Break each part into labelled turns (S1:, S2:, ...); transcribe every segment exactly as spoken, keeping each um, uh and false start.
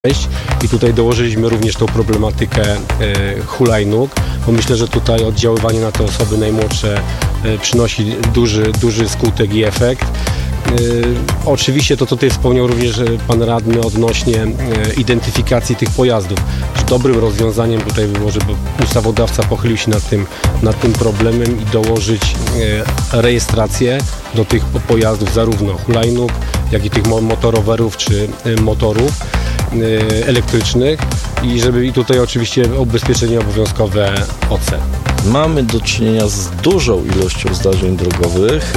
S1: I tutaj dołożyliśmy również tą problematykę e, hulajnóg, bo myślę, że tutaj oddziaływanie na te osoby najmłodsze e, przynosi duży, duży skutek i efekt. E, oczywiście to tutaj wspomniał również pan radny odnośnie e, identyfikacji tych pojazdów. Dobrym rozwiązaniem tutaj było, żeby ustawodawca pochylił się nad tym, nad tym problemem i dołożyć e, rejestrację do tych pojazdów, zarówno hulajnóg, jak i tych motorowerów czy e, motorów elektrycznych i żeby i tutaj oczywiście ubezpieczenie obowiązkowe O C.
S2: Mamy do czynienia z dużą ilością zdarzeń drogowych.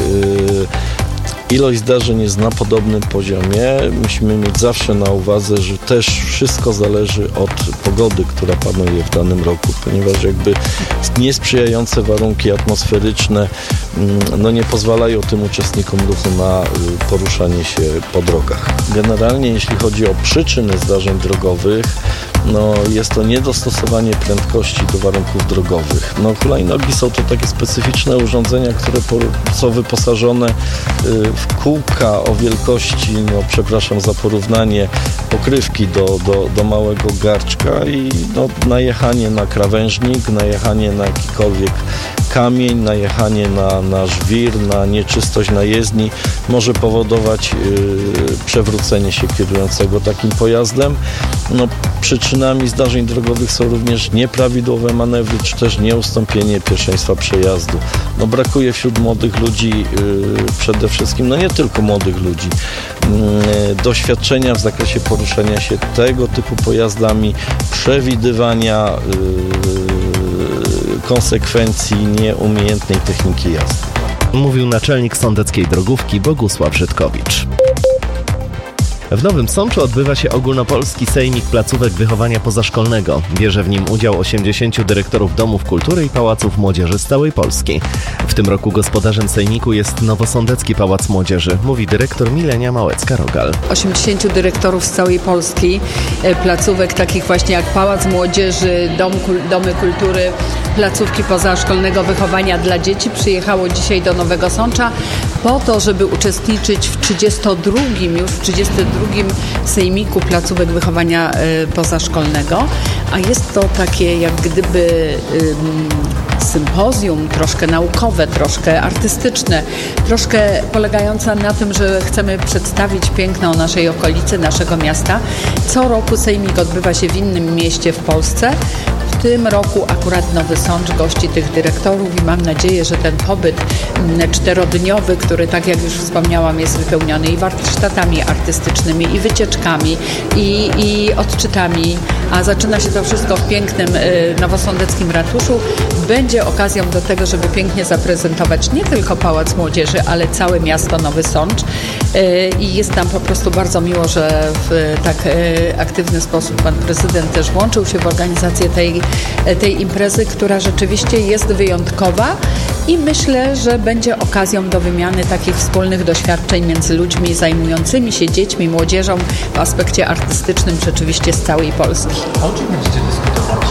S2: Ilość zdarzeń jest na podobnym poziomie. Musimy mieć zawsze na uwadze, że też wszystko zależy od pogody, która panuje w danym roku, ponieważ jakby niesprzyjające warunki atmosferyczne no nie pozwalają tym uczestnikom ruchu na poruszanie się po drogach. Generalnie jeśli chodzi o przyczyny zdarzeń drogowych, no jest to niedostosowanie prędkości do warunków drogowych. No hulajnogi są to takie specyficzne urządzenia, które są wyposażone w kółka o wielkości, no przepraszam za porównanie, pokrywki do, do, do małego garczka i no, najechanie na krawężnik, najechanie na jakikolwiek kamień, najechanie na, na żwir, na nieczystość na jezdni może powodować yy, przewrócenie się kierującego takim pojazdem. No, przyczynami zdarzeń drogowych są również nieprawidłowe manewry, czy też nieustąpienie pierwszeństwa przejazdu. No, brakuje wśród młodych ludzi yy, przede wszystkim, no nie tylko młodych ludzi, yy, doświadczenia w zakresie poruszania się tego typu pojazdami, przewidywania yy, konsekwencji nieumiejętnej techniki jazdy.
S3: Mówił naczelnik sądeckiej drogówki Bogusław Żytkowicz. W Nowym Sączu odbywa się ogólnopolski sejmik placówek wychowania pozaszkolnego. Bierze w nim udział osiemdziesięciu dyrektorów domów kultury i pałaców młodzieży z całej Polski. W tym roku gospodarzem sejmiku jest Nowosądecki Pałac Młodzieży, mówi dyrektor Milenia Małecka-Rogal.
S4: osiemdziesięciu dyrektorów z całej Polski, placówek takich właśnie jak Pałac Młodzieży, Dom, Domy Kultury, placówki pozaszkolnego wychowania dla dzieci przyjechało dzisiaj do Nowego Sącza po to, żeby uczestniczyć w trzydziestym drugim już w trzydziestym drugim sejmiku placówek wychowania y, pozaszkolnego, a jest to takie jak gdyby y, sympozjum, troszkę naukowe, troszkę artystyczne, troszkę polegające na tym, że chcemy przedstawić piękno naszej okolicy, naszego miasta. Co roku sejmik odbywa się w innym mieście w Polsce. W tym roku akurat Nowy Sącz gości tych dyrektorów i mam nadzieję, że ten pobyt czterodniowy, który tak jak już wspomniałam jest wypełniony i warsztatami artystycznymi, i wycieczkami, i, i odczytami, a zaczyna się to wszystko w pięknym y, nowosądeckim ratuszu, będzie okazją do tego, żeby pięknie zaprezentować nie tylko Pałac Młodzieży, ale całe miasto Nowy Sącz y, i jest nam po prostu bardzo miło, że w tak y, aktywny sposób pan prezydent też włączył się w organizację tej tej imprezy, która rzeczywiście jest wyjątkowa i myślę, że będzie okazją do wymiany takich wspólnych doświadczeń między ludźmi zajmującymi się dziećmi, młodzieżą w aspekcie artystycznym rzeczywiście z całej Polski.
S5: A o czym będziecie dyskutować?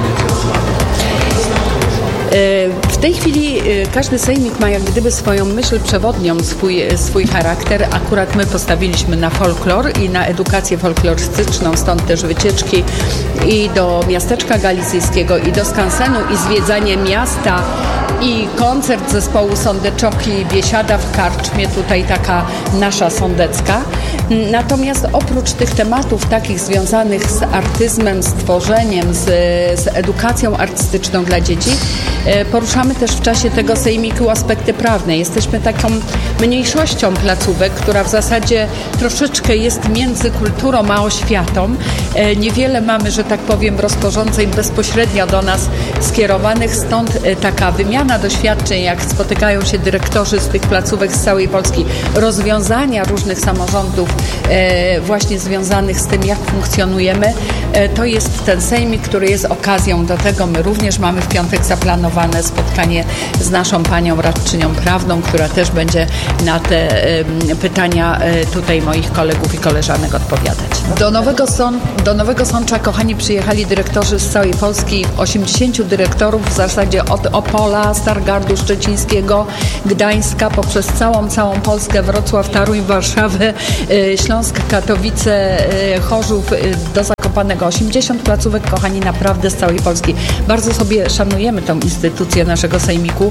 S4: W tej chwili każdy sejmik ma jak gdyby swoją myśl przewodnią, swój, swój charakter. Akurat my postawiliśmy na folklor i na edukację folklorystyczną, stąd też wycieczki i do miasteczka galicyjskiego, i do skansenu, i zwiedzanie miasta, i koncert zespołu Sądeczoki Biesiada w karczmie, tutaj taka nasza sądecka. Natomiast oprócz tych tematów takich związanych z artyzmem, z tworzeniem, z, z edukacją artystyczną dla dzieci, poruszamy też w czasie tego sejmiku aspekty prawne. Jesteśmy taką mniejszością placówek, która w zasadzie troszeczkę jest między kulturą a oświatą. Niewiele mamy, że tak powiem, rozporządzeń bezpośrednio do nas skierowanych, stąd taka wymiana doświadczeń, jak spotykają się dyrektorzy z tych placówek z całej Polski, rozwiązania różnych samorządów właśnie związanych z tym, jak funkcjonujemy. To jest ten sejmik, który jest okazją do tego. My również mamy w piątek zaplanowane zaplanowane spotkanie z naszą panią radczynią prawną, która też będzie na te pytania tutaj moich kolegów i koleżanek odpowiadać. Do Nowego, Son, do Nowego Sącza, kochani, przyjechali dyrektorzy z całej Polski, osiemdziesięciu dyrektorów w zasadzie od Opola, Stargardu Szczecińskiego, Gdańska, poprzez całą, całą Polskę, Wrocław, Toruń, Warszawę, Śląsk, Katowice, Chorzów, do Zakopanego. osiemdziesiąt placówek, kochani, naprawdę z całej Polski. Bardzo sobie szanujemy tą instytucję naszego sejmiku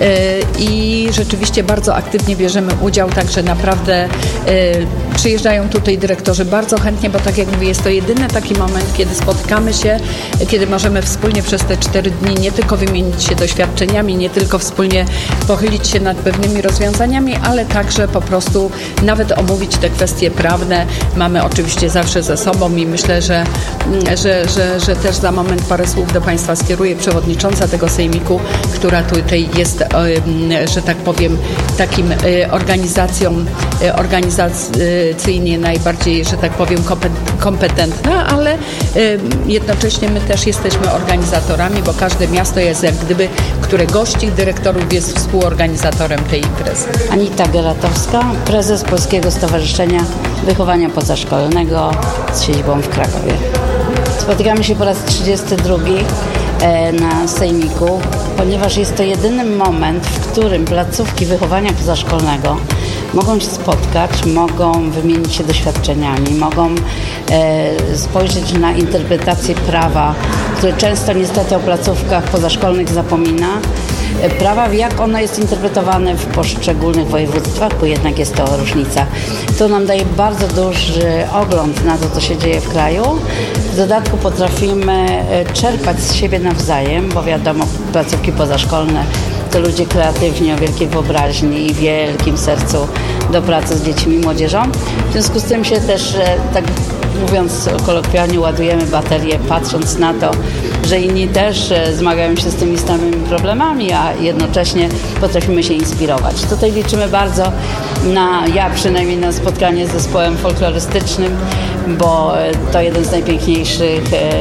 S4: i rzeczywiście bardzo aktywnie bierzemy udział, także naprawdę przyjeżdżają tutaj dyrektorzy bardzo chętnie, bo tak jak mówię, jest to jedyny taki moment, kiedy spotykamy się, kiedy możemy wspólnie przez te cztery dni nie tylko wymienić się doświadczeniami, nie tylko wspólnie pochylić się nad pewnymi rozwiązaniami, ale także po prostu nawet omówić te kwestie prawne. Mamy oczywiście zawsze ze sobą i myślę, że, że, że, że też za moment parę słów do Państwa skieruje przewodnicząca tego sejmiku, która tutaj jest, że tak powiem, takim organizacją, organizacyjnie najbardziej, że tak powiem, kompetentna, ale jednocześnie my też jesteśmy organizatorami, bo każde miasto jest jak gdyby, które gości dyrektorów, jest współorganizatorem tej imprezy.
S6: Anita Geratowska, prezes Polskiego Stowarzyszenia Wychowania Pozaszkolnego z siedzibą w Krakowie. Spotykamy się po raz trzydziesty drugi na sejmiku, ponieważ jest to jedyny moment, w którym placówki wychowania pozaszkolnego mogą się spotkać, mogą wymienić się doświadczeniami, mogą e, spojrzeć na interpretację prawa, które często niestety o placówkach pozaszkolnych zapomina. E, prawa, jak ono jest interpretowane w poszczególnych województwach, bo jednak jest to różnica. To nam daje bardzo duży ogląd na to, co się dzieje w kraju. W dodatku potrafimy czerpać z siebie nawzajem, bo wiadomo, placówki pozaszkolne to ludzie kreatywni, o wielkiej wyobraźni i wielkim sercu do pracy z dziećmi i młodzieżą. W związku z tym się też, tak mówiąc kolokwialnie, ładujemy baterię, patrząc na to, że inni też zmagają się z tymi samymi problemami, a jednocześnie potrafimy się inspirować. Tutaj liczymy bardzo na, ja przynajmniej na spotkanie z zespołem folklorystycznym, bo to jeden z najpiękniejszych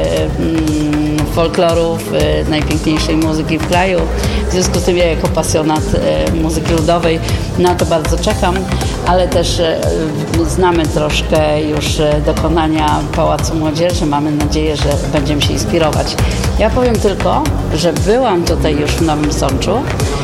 S6: folklorów, najpiękniejszej muzyki w kraju. W związku z tym ja jako pasjonat muzyki ludowej na to bardzo czekam, ale też znamy troszkę już dokonania Pałacu Młodzieży. Mamy nadzieję, że będziemy się inspirować. Ja powiem tylko, że byłam tutaj już w Nowym Sączu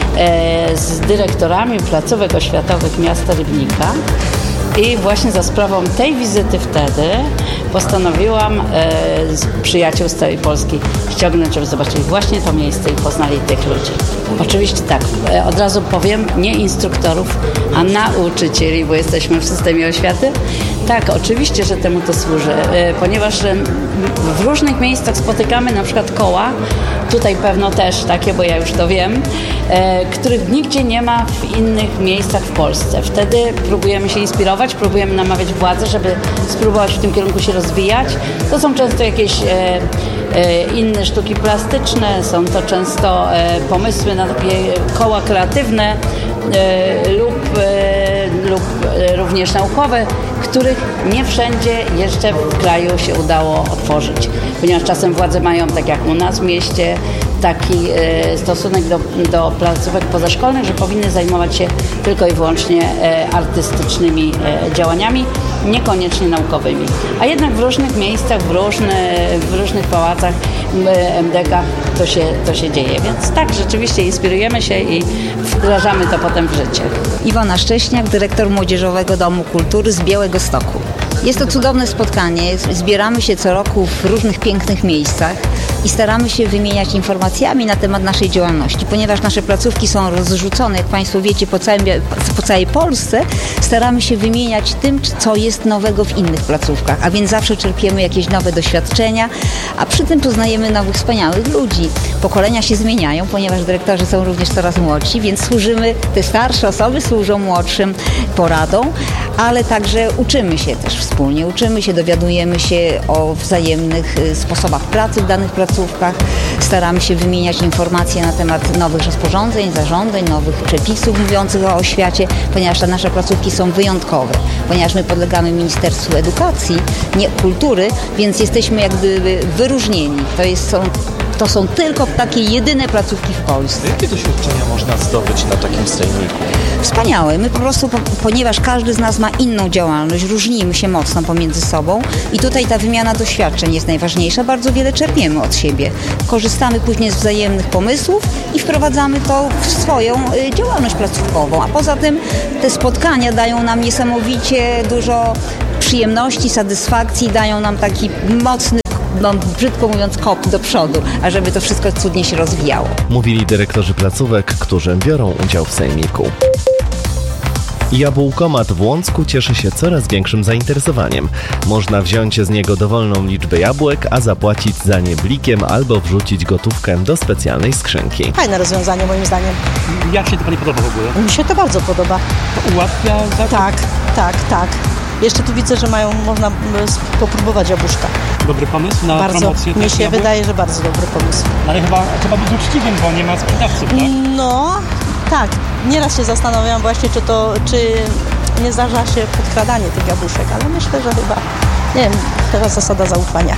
S6: z dyrektorami placówek oświatowych miasta Rybnika i właśnie za sprawą tej wizyty wtedy postanowiłam e, z przyjaciół z całej Polski ściągnąć, żeby zobaczyli właśnie to miejsce i poznali tych ludzi. Oczywiście tak, e, od razu powiem, nie instruktorów, a nauczycieli, bo jesteśmy w systemie oświaty. Tak, oczywiście, że temu to służy, e, ponieważ e, w różnych miejscach spotykamy na przykład koła, tutaj pewno też takie, bo ja już to wiem, e, których nigdzie nie ma w innych miejscach w Polsce. Wtedy próbujemy się inspirować, próbujemy namawiać władze, żeby spróbować w tym kierunku się rozwijać. To są często jakieś e, e, inne sztuki plastyczne, są to często e, pomysły na takie koła kreatywne e, lub, e, lub e, również naukowe, których nie wszędzie jeszcze w kraju się udało otworzyć, ponieważ czasem władze mają, tak jak u nas w mieście, taki e, stosunek do, do placówek pozaszkolnych, że powinny zajmować się tylko i wyłącznie e, artystycznymi e, działaniami, niekoniecznie naukowymi. A jednak w różnych miejscach, w, różne, w różnych pałacach, em de ka to się, to się dzieje. Więc tak, rzeczywiście inspirujemy się i wdrażamy to potem w życie.
S7: Iwona Szcześniak, dyrektor Młodzieżowego Domu Kultury z Białegostoku. Jest to cudowne spotkanie. Zbieramy się co roku w różnych pięknych miejscach i staramy się wymieniać informacjami na temat naszej działalności. Ponieważ nasze placówki są rozrzucone, jak Państwo wiecie, po, całym, po całej Polsce, staramy się wymieniać tym, co jest nowego w innych placówkach, a więc zawsze czerpiemy jakieś nowe doświadczenia, a przy tym poznajemy nowych, wspaniałych ludzi. Pokolenia się zmieniają, ponieważ dyrektorzy są również coraz młodsi, więc służymy, te starsze osoby służą młodszym poradą, ale także uczymy się też wspólnie, uczymy się, dowiadujemy się o wzajemnych sposobach pracy w danych placówkach, staramy się wymieniać informacje na temat nowych rozporządzeń, zarządzeń, nowych przepisów mówiących o oświacie, ponieważ te nasze placówki są wyjątkowe, ponieważ my podlegamy Ministerstwu Edukacji, nie Kultury, więc jesteśmy jakby wyróżnieni. To jest, są To są tylko takie jedyne placówki w Polsce.
S8: Jakie doświadczenia można zdobyć na takim sejmiku?
S7: Wspaniałe. My po prostu, po, ponieważ każdy z nas ma inną działalność, różnimy się mocno pomiędzy sobą i tutaj ta wymiana doświadczeń jest najważniejsza. Bardzo wiele czerpiemy od siebie. Korzystamy później z wzajemnych pomysłów i wprowadzamy to w swoją y, działalność placówkową. A poza tym te spotkania dają nam niesamowicie dużo przyjemności, satysfakcji, dają nam taki mocny, no, brzydko mówiąc, kop do przodu, ażeby to wszystko cudnie się rozwijało.
S3: Mówili dyrektorzy placówek, którzy biorą udział w sejmiku. Jabłkomat w Łącku cieszy się coraz większym zainteresowaniem. Można wziąć z niego dowolną liczbę jabłek, a zapłacić za nie blikiem albo wrzucić gotówkę do specjalnej skrzynki.
S9: Fajne rozwiązanie moim zdaniem.
S5: Jak się to Pani podoba w ogóle?
S9: Mi się to bardzo podoba.
S5: To ułatwia zakup?
S9: Tak, tak, tak. Jeszcze tu widzę, że mają, można popróbować jabłuszka.
S5: Dobry pomysł na
S9: bardzo,
S5: promocję?
S9: Mi się
S5: jabłek?
S9: wydaje, że bardzo dobry pomysł.
S5: Ale chyba trzeba być uczciwym, bo nie ma sprzedawców, tak?
S9: No, tak. Nieraz się zastanawiam właśnie, czy to, czy nie zdarza się podkradanie tych jabłuszek, ale myślę, że chyba, nie wiem, teraz zasada zaufania.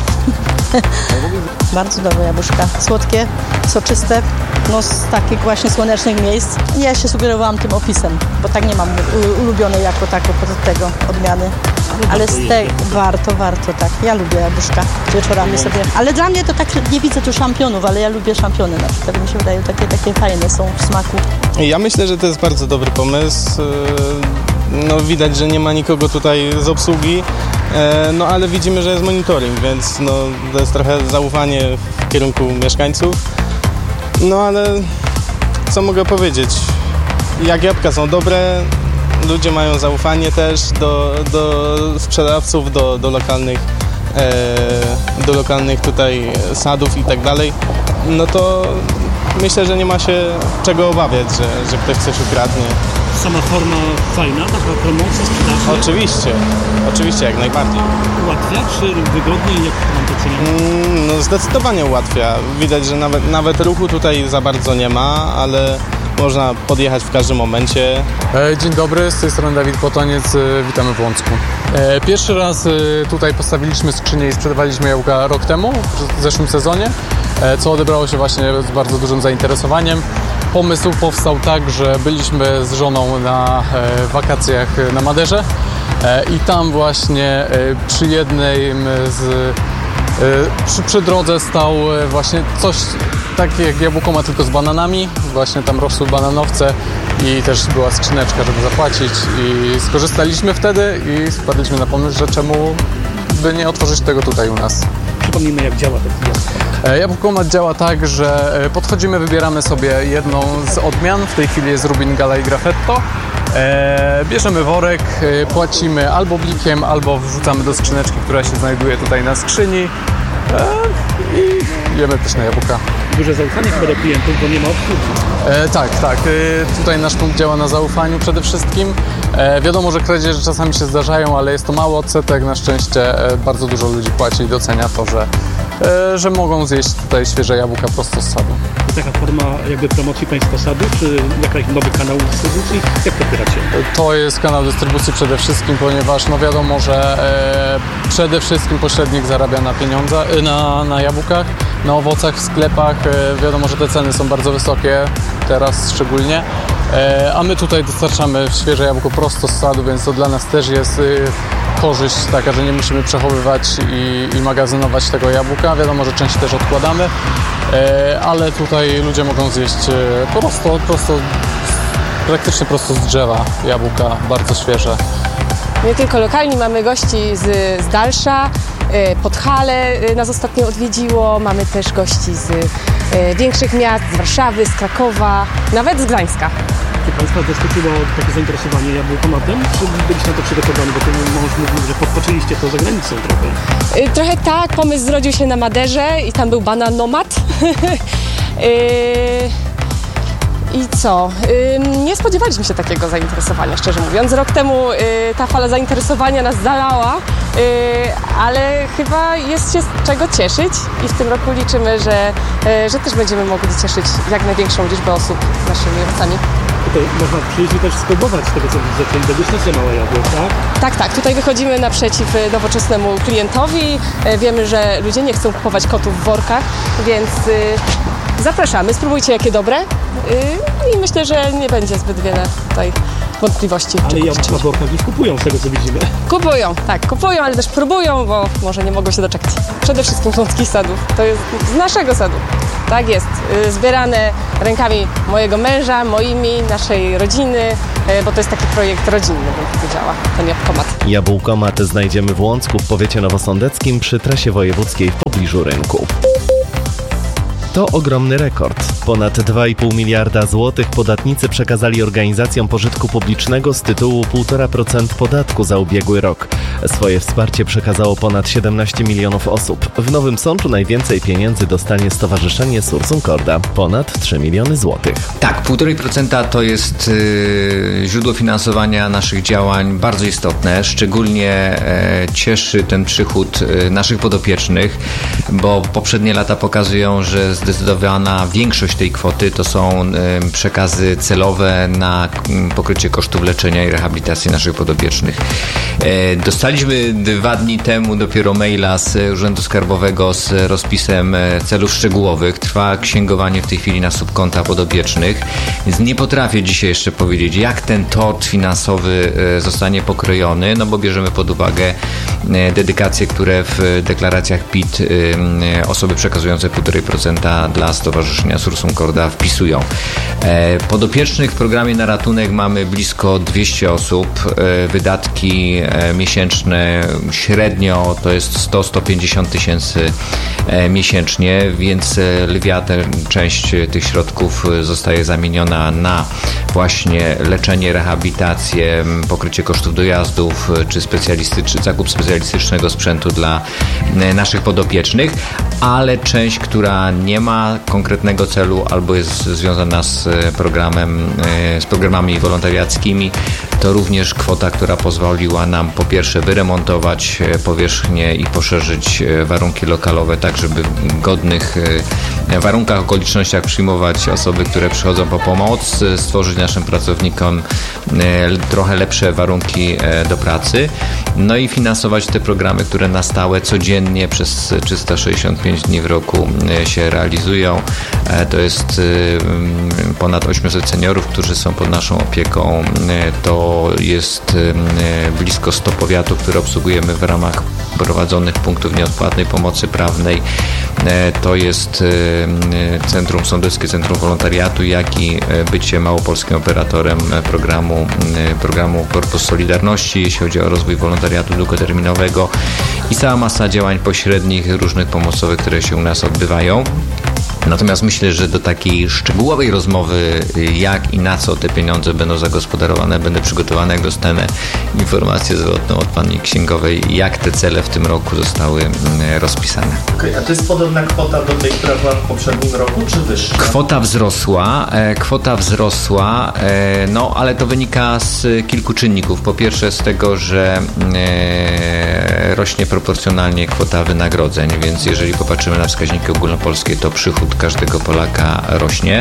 S9: Bardzo dobre jabłuszka. Słodkie, soczyste, no z takich właśnie słonecznych miejsc. Ja się sugerowałam tym opisem, bo tak nie mam ulubionej jako tako tego odmiany. Ale z tego warto, warto, tak. Ja lubię jabłuszka wieczorami sobie. Ale dla mnie to tak, nie widzę tu szampionów, ale ja lubię szampiony na przykład. Mi się wydaje, takie, takie fajne są w smaku.
S10: Ja myślę, że to jest bardzo dobry pomysł. No widać, że nie ma nikogo tutaj z obsługi, no ale widzimy, że jest monitoring, więc no, to jest trochę zaufanie w kierunku mieszkańców. No ale co mogę powiedzieć? Jak jabłka są dobre, ludzie mają zaufanie też do, do sprzedawców, do, do lokalnych, e, do lokalnych tutaj sadów i tak dalej, no to myślę, że nie ma się czego obawiać, że, że ktoś coś ukradnie.
S5: Sama forma fajna, taka promocja, sprzedaży?
S10: Oczywiście, oczywiście, jak najbardziej.
S5: Ułatwia czy wygodniej? Jak Pan to ceni?
S10: Mm, no zdecydowanie ułatwia. Widać, że nawet, nawet ruchu tutaj za bardzo nie ma, ale można podjechać w każdym momencie.
S11: Dzień dobry, z tej strony Dawid Potoniec, witamy w Łącku. Pierwszy raz tutaj postawiliśmy skrzynię i sprzedawaliśmy jabłka rok temu, w zeszłym sezonie, co odebrało się właśnie z bardzo dużym zainteresowaniem. Pomysł powstał tak, że byliśmy z żoną na wakacjach na Maderze i tam właśnie przy jednym z Przy, przy drodze stał właśnie coś tak jak jabłkoma, tylko z bananami. Właśnie tam rosły bananowce i też była skrzyneczka, żeby zapłacić i skorzystaliśmy wtedy i wpadliśmy na pomysł, że czemu by nie otworzyć tego tutaj u nas.
S5: Przypomnijmy, jak działa taki jabłkomat.
S11: Jabłkomat działa tak, że podchodzimy, wybieramy sobie jedną z odmian, w tej chwili jest Rubin Gala i Graffetto. E, bierzemy worek, e, płacimy albo blikiem, albo wrzucamy do skrzyneczki, która się znajduje tutaj na skrzyni e, i jemy pyszne jabłka.
S5: Duże zaufanie chyba do klientów, bo nie ma obsługi.
S11: E, tak, tak. E, tutaj nasz punkt działa na zaufaniu przede wszystkim. E, wiadomo, że kradzieże czasami się zdarzają, ale jest to mały odsetek. Na szczęście e, bardzo dużo ludzi płaci i docenia to, że, e, że mogą zjeść tutaj świeże jabłka prosto z sadu.
S5: To taka forma jakby promocji Państwa sadu, czy jakiś nowy kanał dystrybucji? Jak to wybieracie?
S11: To jest kanał dystrybucji przede wszystkim, ponieważ no wiadomo, że e, przede wszystkim pośrednik zarabia na pieniądzach, na, na jabłkach, na owocach w sklepach. E, wiadomo, że te ceny są bardzo wysokie, teraz szczególnie. E, a my tutaj dostarczamy świeże jabłko prosto z sadu, więc to dla nas też jest e, korzyść taka, że nie musimy przechowywać i, i magazynować tego jabłka. Wiadomo, że część też odkładamy, e, ale tutaj ludzie mogą zjeść e, prosto, prosto, praktycznie prosto z drzewa jabłka, bardzo świeże.
S12: Nie tylko lokalni, mamy gości z, z dalsza, Podhale nas ostatnio odwiedziło, mamy też gości z większych miast, z Warszawy, z Krakowa, nawet z Gdańska.
S5: Czy Państwa zaskoczyło takie zainteresowanie jabłkomatem, czy byliście na to przygotowani, bo ten mąż mówił, że podpatrzyliście to za granicą trochę?
S12: Trochę tak, pomysł zrodził się na Maderze i tam był bananomat. I co? Nie spodziewaliśmy się takiego zainteresowania, szczerze mówiąc. Rok temu ta fala zainteresowania nas zalała, ale chyba jest się z czego cieszyć i w tym roku liczymy, że, że też będziemy mogli cieszyć jak największą liczbę osób naszymi owocami.
S5: Tutaj można przyjść i też spróbować tego, co widzę, czyli degustacja małej jabłek, tak?
S12: Tak, tak. Tutaj wychodzimy naprzeciw nowoczesnemu klientowi. Wiemy, że ludzie nie chcą kupować kotów w workach, więc zapraszamy. Spróbujcie, jakie dobre. I myślę, że nie będzie zbyt wiele tutaj wątpliwości.
S5: Ale jabłka w workach już kupują, z tego co widzimy.
S12: Kupują, tak, kupują, ale też próbują, bo może nie mogą się doczekać. Przede wszystkim z łódzkich sadów. To jest z naszego sadu. Tak jest. Zbierane rękami mojego męża, moimi, naszej rodziny, bo to jest taki projekt rodzinny, bym powiedziała, ten jabłkomat.
S3: Jabłkomat znajdziemy w Łącku w powiecie nowosądeckim przy trasie wojewódzkiej w pobliżu rynku. To ogromny rekord. Ponad dwa i pół miliarda złotych podatnicy przekazali organizacjom pożytku publicznego z tytułu pół procent podatku za ubiegły rok. Swoje wsparcie przekazało ponad siedemnaście milionów osób. W Nowym Sączu najwięcej pieniędzy dostanie Stowarzyszenie Sursum Corda. Ponad trzy miliony złotych.
S13: Tak, pół procent to jest yy, źródło finansowania naszych działań bardzo istotne. Szczególnie e, cieszy ten przychód e, naszych podopiecznych, bo poprzednie lata pokazują, że zdecydowana większość tej kwoty to są y, przekazy celowe na y, pokrycie kosztów leczenia i rehabilitacji naszych podopiecznych. Y, dostaliśmy dwa dni temu dopiero maila z Urzędu Skarbowego z rozpisem y, celów szczegółowych. Trwa księgowanie w tej chwili na subkonta podopiecznych, więc nie potrafię dzisiaj jeszcze powiedzieć, jak ten tort finansowy y, zostanie pokrojony, no bo bierzemy pod uwagę y, dedykacje, które w deklaracjach P I T y, y, osoby przekazujące pół procent dla Stowarzyszenia Sursum Corda wpisują. Podopiecznych w programie na ratunek mamy blisko dwieście osób. Wydatki miesięczne średnio to jest sto do stu pięćdziesięciu tysięcy miesięcznie, więc lwia część tych środków zostaje zamieniona na właśnie leczenie, rehabilitację, pokrycie kosztów dojazdów czy, specjalistyczny, zakup specjalistycznego sprzętu dla naszych podopiecznych, ale część, która nie ma konkretnego celu albo jest związana z programem, z programami wolontariackimi, to również kwota, która pozwoliła nam po pierwsze wyremontować powierzchnię i poszerzyć warunki lokalowe, tak żeby w godnych warunkach, okolicznościach przyjmować osoby, które przychodzą po pomoc, stworzyć naszym pracownikom trochę lepsze warunki do pracy, no i finansować te programy, które na stałe codziennie przez trzysta sześćdziesiąt pięć dni w roku się realizują. To jest ponad osiemset seniorów, którzy są pod naszą opieką. To jest blisko stu powiatów, które obsługujemy w ramach prowadzonych punktów nieodpłatnej pomocy prawnej. To jest Centrum Sądeckie, Centrum Wolontariatu, jak i bycie małopolskim operatorem programu, programu Korpus Solidarności, jeśli chodzi o rozwój wolontariatu długoterminowego i cała masa działań pośrednich, różnych pomocowych, które się u nas odbywają. Natomiast myślę, że do takiej szczegółowej rozmowy, jak i na co te pieniądze będą zagospodarowane, będę przygotowany, jak dostanę informację zwrotną od pani księgowej, jak te cele w tym roku zostały rozpisane.
S3: Okay, a to jest podobna kwota do tej, która była w poprzednim roku, czy wyższa?
S13: Kwota wzrosła, e, kwota wzrosła, e, no ale to wynika z kilku czynników. Po pierwsze z tego, że e, rośnie proporcjonalnie kwota wynagrodzeń, więc jeżeli popatrzymy na wskaźniki ogólnopolskie, to przychód każdego Polaka rośnie.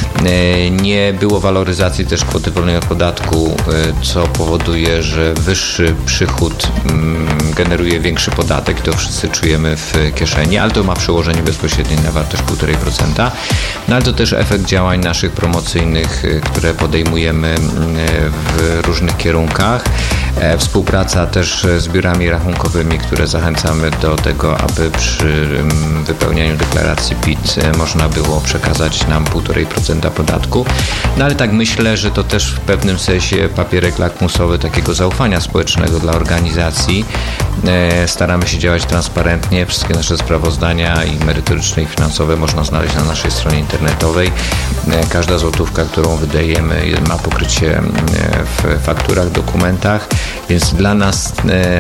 S13: Nie było waloryzacji też kwoty wolnej od podatku, co powoduje, że wyższy przychód generuje większy podatek i to wszyscy czujemy w kieszeni, ale to ma przełożenie bezpośrednie na wartość pół procent. No ale to też efekt działań naszych promocyjnych, które podejmujemy w różnych kierunkach. Współpraca też z biurami rachunkowymi, które zachęcamy do tego, aby przy wypełnianiu deklaracji P I T można było przekazać nam pół procent podatku. No ale tak myślę, że to też w pewnym sensie papierek lakmusowy takiego zaufania społecznego dla organizacji. Staramy się działać transparentnie. Wszystkie nasze sprawozdania i merytoryczne i finansowe można znaleźć na naszej stronie internetowej. Każda złotówka, którą wydajemy, ma pokrycie w fakturach, dokumentach, więc dla nas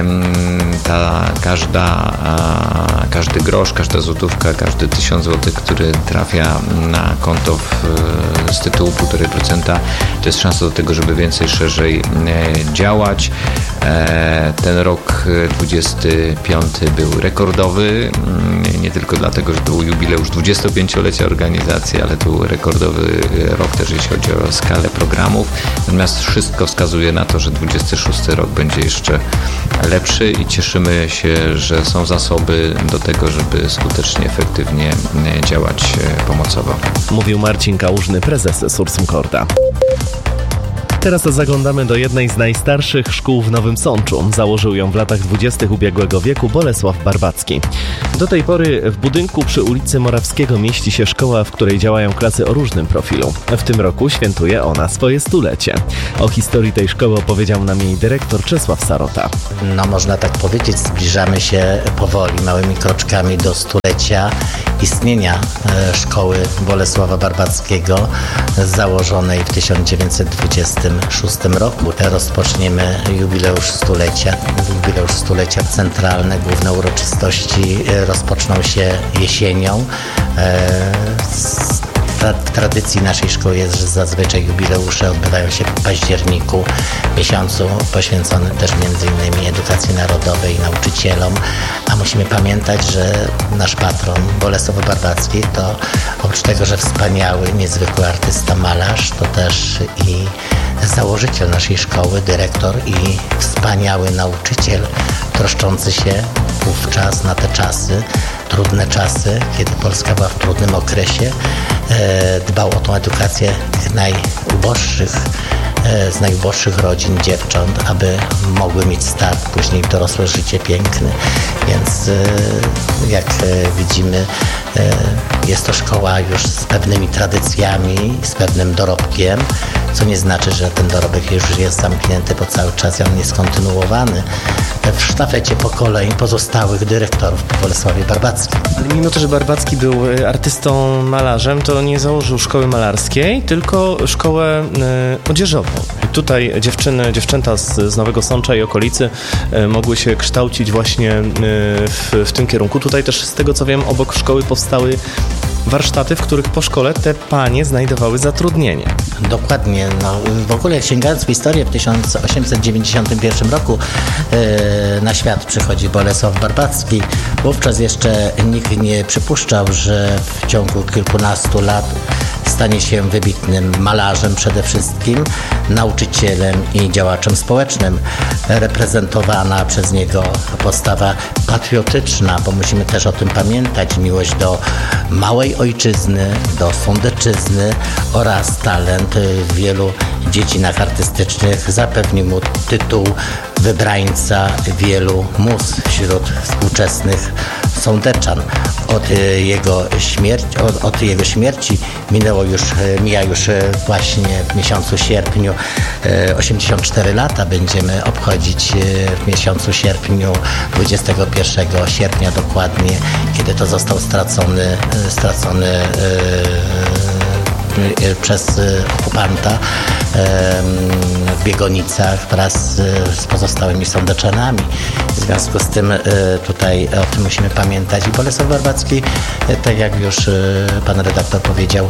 S13: ta każda, każdy grosz, każda złotówka, każdy tysiąc złotych, który trafia na konto w, z tytułu pół procent, to jest szansa do tego, żeby więcej, szerzej działać. Ten rok dwudziesty piąty był rekordowy, nie tylko dlatego, że to był jubileusz dwudziestopięciolecia organizacji, ale to był rekordowy rok też, jeśli chodzi o skalę programów. Natomiast wszystko wskazuje na to, że dwudziesty szósty rok będzie jeszcze lepszy i cieszymy się, że są zasoby do tego, żeby skutecznie, efektywnie działać pomocowo.
S3: Mówił Marcin Kałużny, prezes Sursum-Corda. Teraz zaglądamy do jednej z najstarszych szkół w Nowym Sączu. Założył ją w latach dwudziestych ubiegłego wieku Bolesław Barbacki. Do tej pory w budynku przy ulicy Morawskiego mieści się szkoła, w której działają klasy o różnym profilu. W tym roku świętuje ona swoje stulecie. O historii tej szkoły opowiedział nam jej dyrektor Czesław Sarota.
S14: No można tak powiedzieć, zbliżamy się powoli, małymi kroczkami do stulecia istnienia szkoły Bolesława Barbackiego, założonej w tysiąc dziewięćset dwudziestym szóstym roku. Rozpoczniemy jubileusz stulecia. Jubileusz stulecia centralne, główne uroczystości rozpoczną się jesienią. W tradycji naszej szkoły jest, że zazwyczaj jubileusze odbywają się w październiku, miesiącu poświęconym też między innymi edukacji narodowej i nauczycielom, a musimy pamiętać, że nasz patron Bolesław Barbacki to oprócz tego, że wspaniały, niezwykły artysta, malarz, to też i założyciel naszej szkoły, dyrektor i wspaniały nauczyciel, troszczący się wówczas na te czasy, trudne czasy, kiedy Polska była w trudnym okresie, dbał o tą edukację tych najuboższych, z najuboższych rodzin, dziewcząt, aby mogły mieć start później w dorosłe życie piękne. Więc jak widzimy, jest to szkoła już z pewnymi tradycjami, z pewnym dorobkiem, co nie znaczy, że ten dorobek już jest zamknięty, bo cały czas on jest kontynuowany w sztafecie pokoleń pozostałych dyrektorów po Bolesławie Barbackim.
S15: Ale mimo to, że Barbacki był artystą, malarzem, to nie założył szkoły malarskiej, tylko szkołę y, odzieżową. I tutaj dziewczyny, dziewczęta z, z Nowego Sącza i okolicy y, mogły się kształcić właśnie y, w, w tym kierunku. Tutaj też z tego, co wiem, obok szkoły powstały warsztaty, w których po szkole te panie znajdowały zatrudnienie.
S14: Dokładnie. No, w ogóle sięgając w historię, w tysiąc osiemset dziewięćdziesiątym pierwszym roku yy, na świat przychodzi Bolesław Barbacki. Wówczas jeszcze nikt nie przypuszczał, że w ciągu kilkunastu lat stanie się wybitnym malarzem przede wszystkim, nauczycielem i działaczem społecznym. Reprezentowana przez niego postawa patriotyczna, bo musimy też o tym pamiętać, miłość do małej ojczyzny, do sądeczyzny oraz talent w wielu dziedzinach artystycznych zapewnił mu tytuł wybrańca wielu mus wśród współczesnych sądeczan. Od jego śmierci, od, od jego śmierci minęło już, mija już właśnie w miesiącu sierpniu osiemdziesiąt cztery lata. Będziemy obchodzić w miesiącu sierpniu, dwudziestego pierwszego sierpnia dokładnie, kiedy to został stracony, stracony przez okupanta w Biegonicach wraz z pozostałymi sądeczanami. W związku z tym tutaj o tym musimy pamiętać. I Bolesław Barbacki, tak jak już pan redaktor powiedział,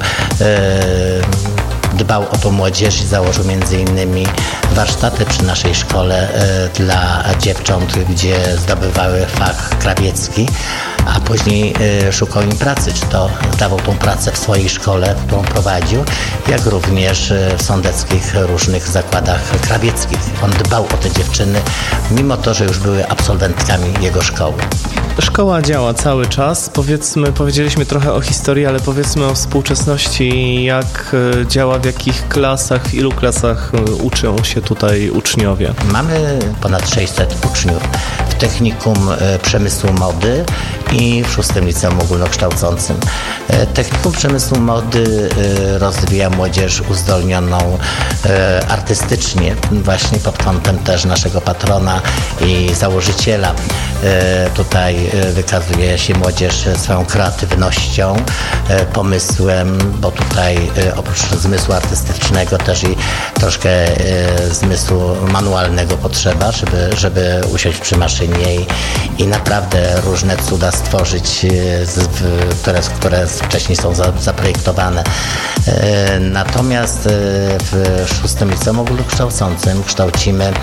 S14: dbał o tą młodzież i założył między innymi warsztaty przy naszej szkole dla dziewcząt, gdzie zdobywały fach krawiecki, a później szukał im pracy, czy to dawał tą pracę w swojej szkole, którą prowadził, jak również w sądeckich różnych zakładach krawieckich. On dbał o te dziewczyny, mimo to, że już były absolwentkami jego szkoły.
S15: Szkoła działa cały czas. Powiedzmy, powiedzieliśmy trochę o historii, ale powiedzmy o współczesności, jak działa, w jakich klasach, w ilu klasach uczą się tutaj uczniowie.
S14: Mamy ponad sześćset uczniów w Technikum Przemysłu Mody i w szóstym Liceum Ogólnokształcącym. Technikum Przemysłu Mody rozwija młodzież uzdolnioną artystycznie, właśnie pod kątem też naszego patrona i założyciela. Tutaj wykazuje się młodzież swoją kreatywnością, pomysłem, bo tutaj oprócz zmysłu artystycznego też i troszkę zmysłu manualnego potrzeba, żeby, żeby usiąść przy maszynie i, i naprawdę różne cuda stworzyć, które, które wcześniej są zaprojektowane. Natomiast w szóstym Liceum Ogólnokształcącym kształcimy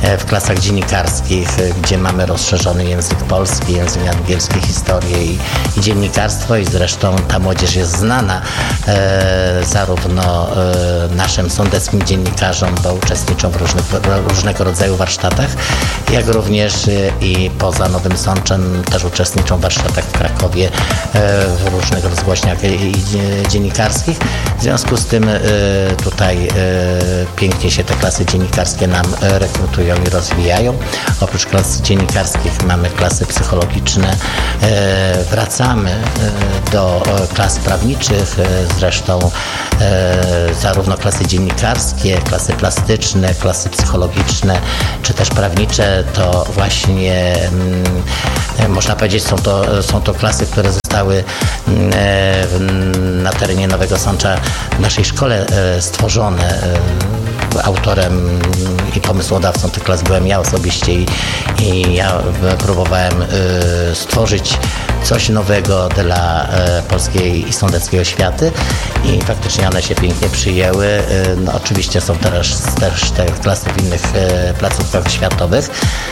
S14: w klasach dziennikarskich, gdzie mamy rozszerzony język polski, język angielski, historię i, i dziennikarstwo i zresztą ta młodzież jest znana e, zarówno e, naszym sądeckim dziennikarzom, bo uczestniczą w różnych, różnego rodzaju warsztatach, jak również e, i poza Nowym Sączem też uczestniczą w warsztatach w Krakowie e, w różnych rozgłośniach i, i dziennikarskich. W związku z tym e, tutaj e, pięknie się te klasy dziennikarskie nam e, rekrutują i rozwijają. Oprócz klas dziennikarskich mamy klasy psychologiczne. E, wracamy e, do e, klas prawniczych, e, zresztą e, zarówno klasy dziennikarskie, klasy plastyczne, klasy psychologiczne, czy też prawnicze, to właśnie e, można powiedzieć, są to, są to klasy, które zostały e, na terenie Nowego Sącza w naszej szkole e, stworzone. E, autorem i pomysłodawcą tych klas byłem ja osobiście i, i ja próbowałem y, stworzyć coś nowego dla y, polskiej i sądeckiej oświaty i faktycznie one się pięknie przyjęły. Y, no, oczywiście są teraz też te klasy w innych y, placówkach oświatowych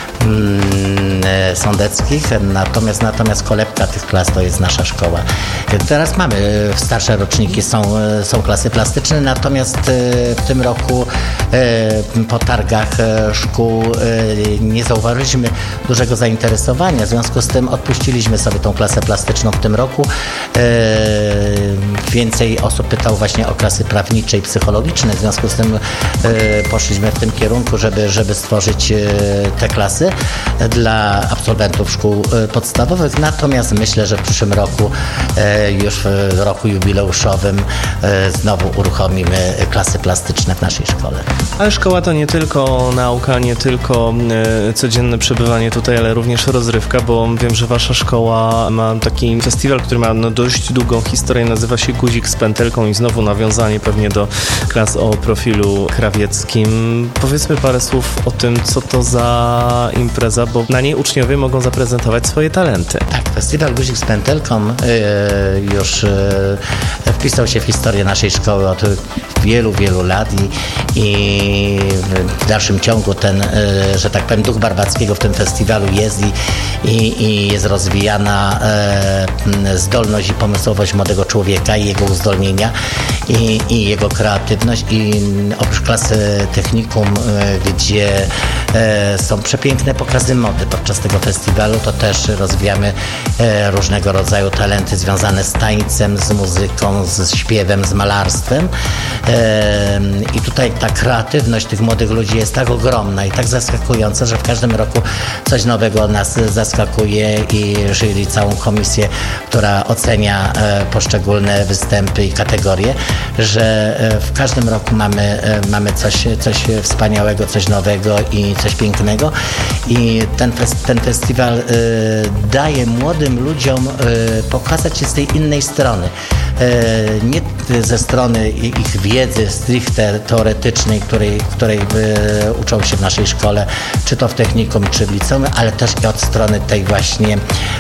S14: y, sądeckich, natomiast, natomiast kolebka tych klas to jest nasza szkoła. Teraz mamy y, starsze roczniki, są, y, są klasy plastyczne, natomiast y, w tym roku po targach szkół nie zauważyliśmy dużego zainteresowania. W związku z tym odpuściliśmy sobie tą klasę plastyczną w tym roku. Więcej osób pytało właśnie o klasy prawnicze i psychologiczne. W związku z tym poszliśmy w tym kierunku, żeby, żeby stworzyć te klasy dla absolwentów szkół podstawowych. Natomiast myślę, że w przyszłym roku, już w roku jubileuszowym, znowu uruchomimy klasy plastyczne w naszej szkole.
S15: Ale szkoła to nie tylko nauka, nie tylko e, codzienne przebywanie tutaj, ale również rozrywka, bo wiem, że wasza szkoła ma taki festiwal, który ma no, dość długą historię, nazywa się Guzik z Pętelką i znowu nawiązanie pewnie do klas o profilu krawieckim. Powiedzmy parę słów o tym, co to za impreza, bo na niej uczniowie mogą zaprezentować swoje talenty.
S14: Tak, festiwal Guzik z Pętelką yy, już yy, wpisał się w historię naszej szkoły od wielu, wielu lat i, i w dalszym ciągu ten, że tak powiem, duch Barbackiego w tym festiwalu jest i, i, i jest rozwijana e, zdolność i pomysłowość młodego człowieka i jego uzdolnienia i, i jego kreatywność i oprócz klasy technikum, e, gdzie e, są przepiękne pokazy mody podczas tego festiwalu, to też rozwijamy e, różnego rodzaju talenty związane z tańcem, z muzyką, z śpiewem, z malarstwem. I tutaj ta kreatywność tych młodych ludzi jest tak ogromna i tak zaskakująca, że w każdym roku coś nowego nas zaskakuje i jury, całą komisję, która ocenia poszczególne występy i kategorie, że w każdym roku mamy, mamy coś, coś wspaniałego, coś nowego i coś pięknego i ten, ten festiwal daje młodym ludziom pokazać się z tej innej strony. Nie ze strony ich wiedzy stricte teoretycznej, której, której uczą się w naszej szkole, czy to w technikum, czy w liceum, ale też i od strony tej właśnie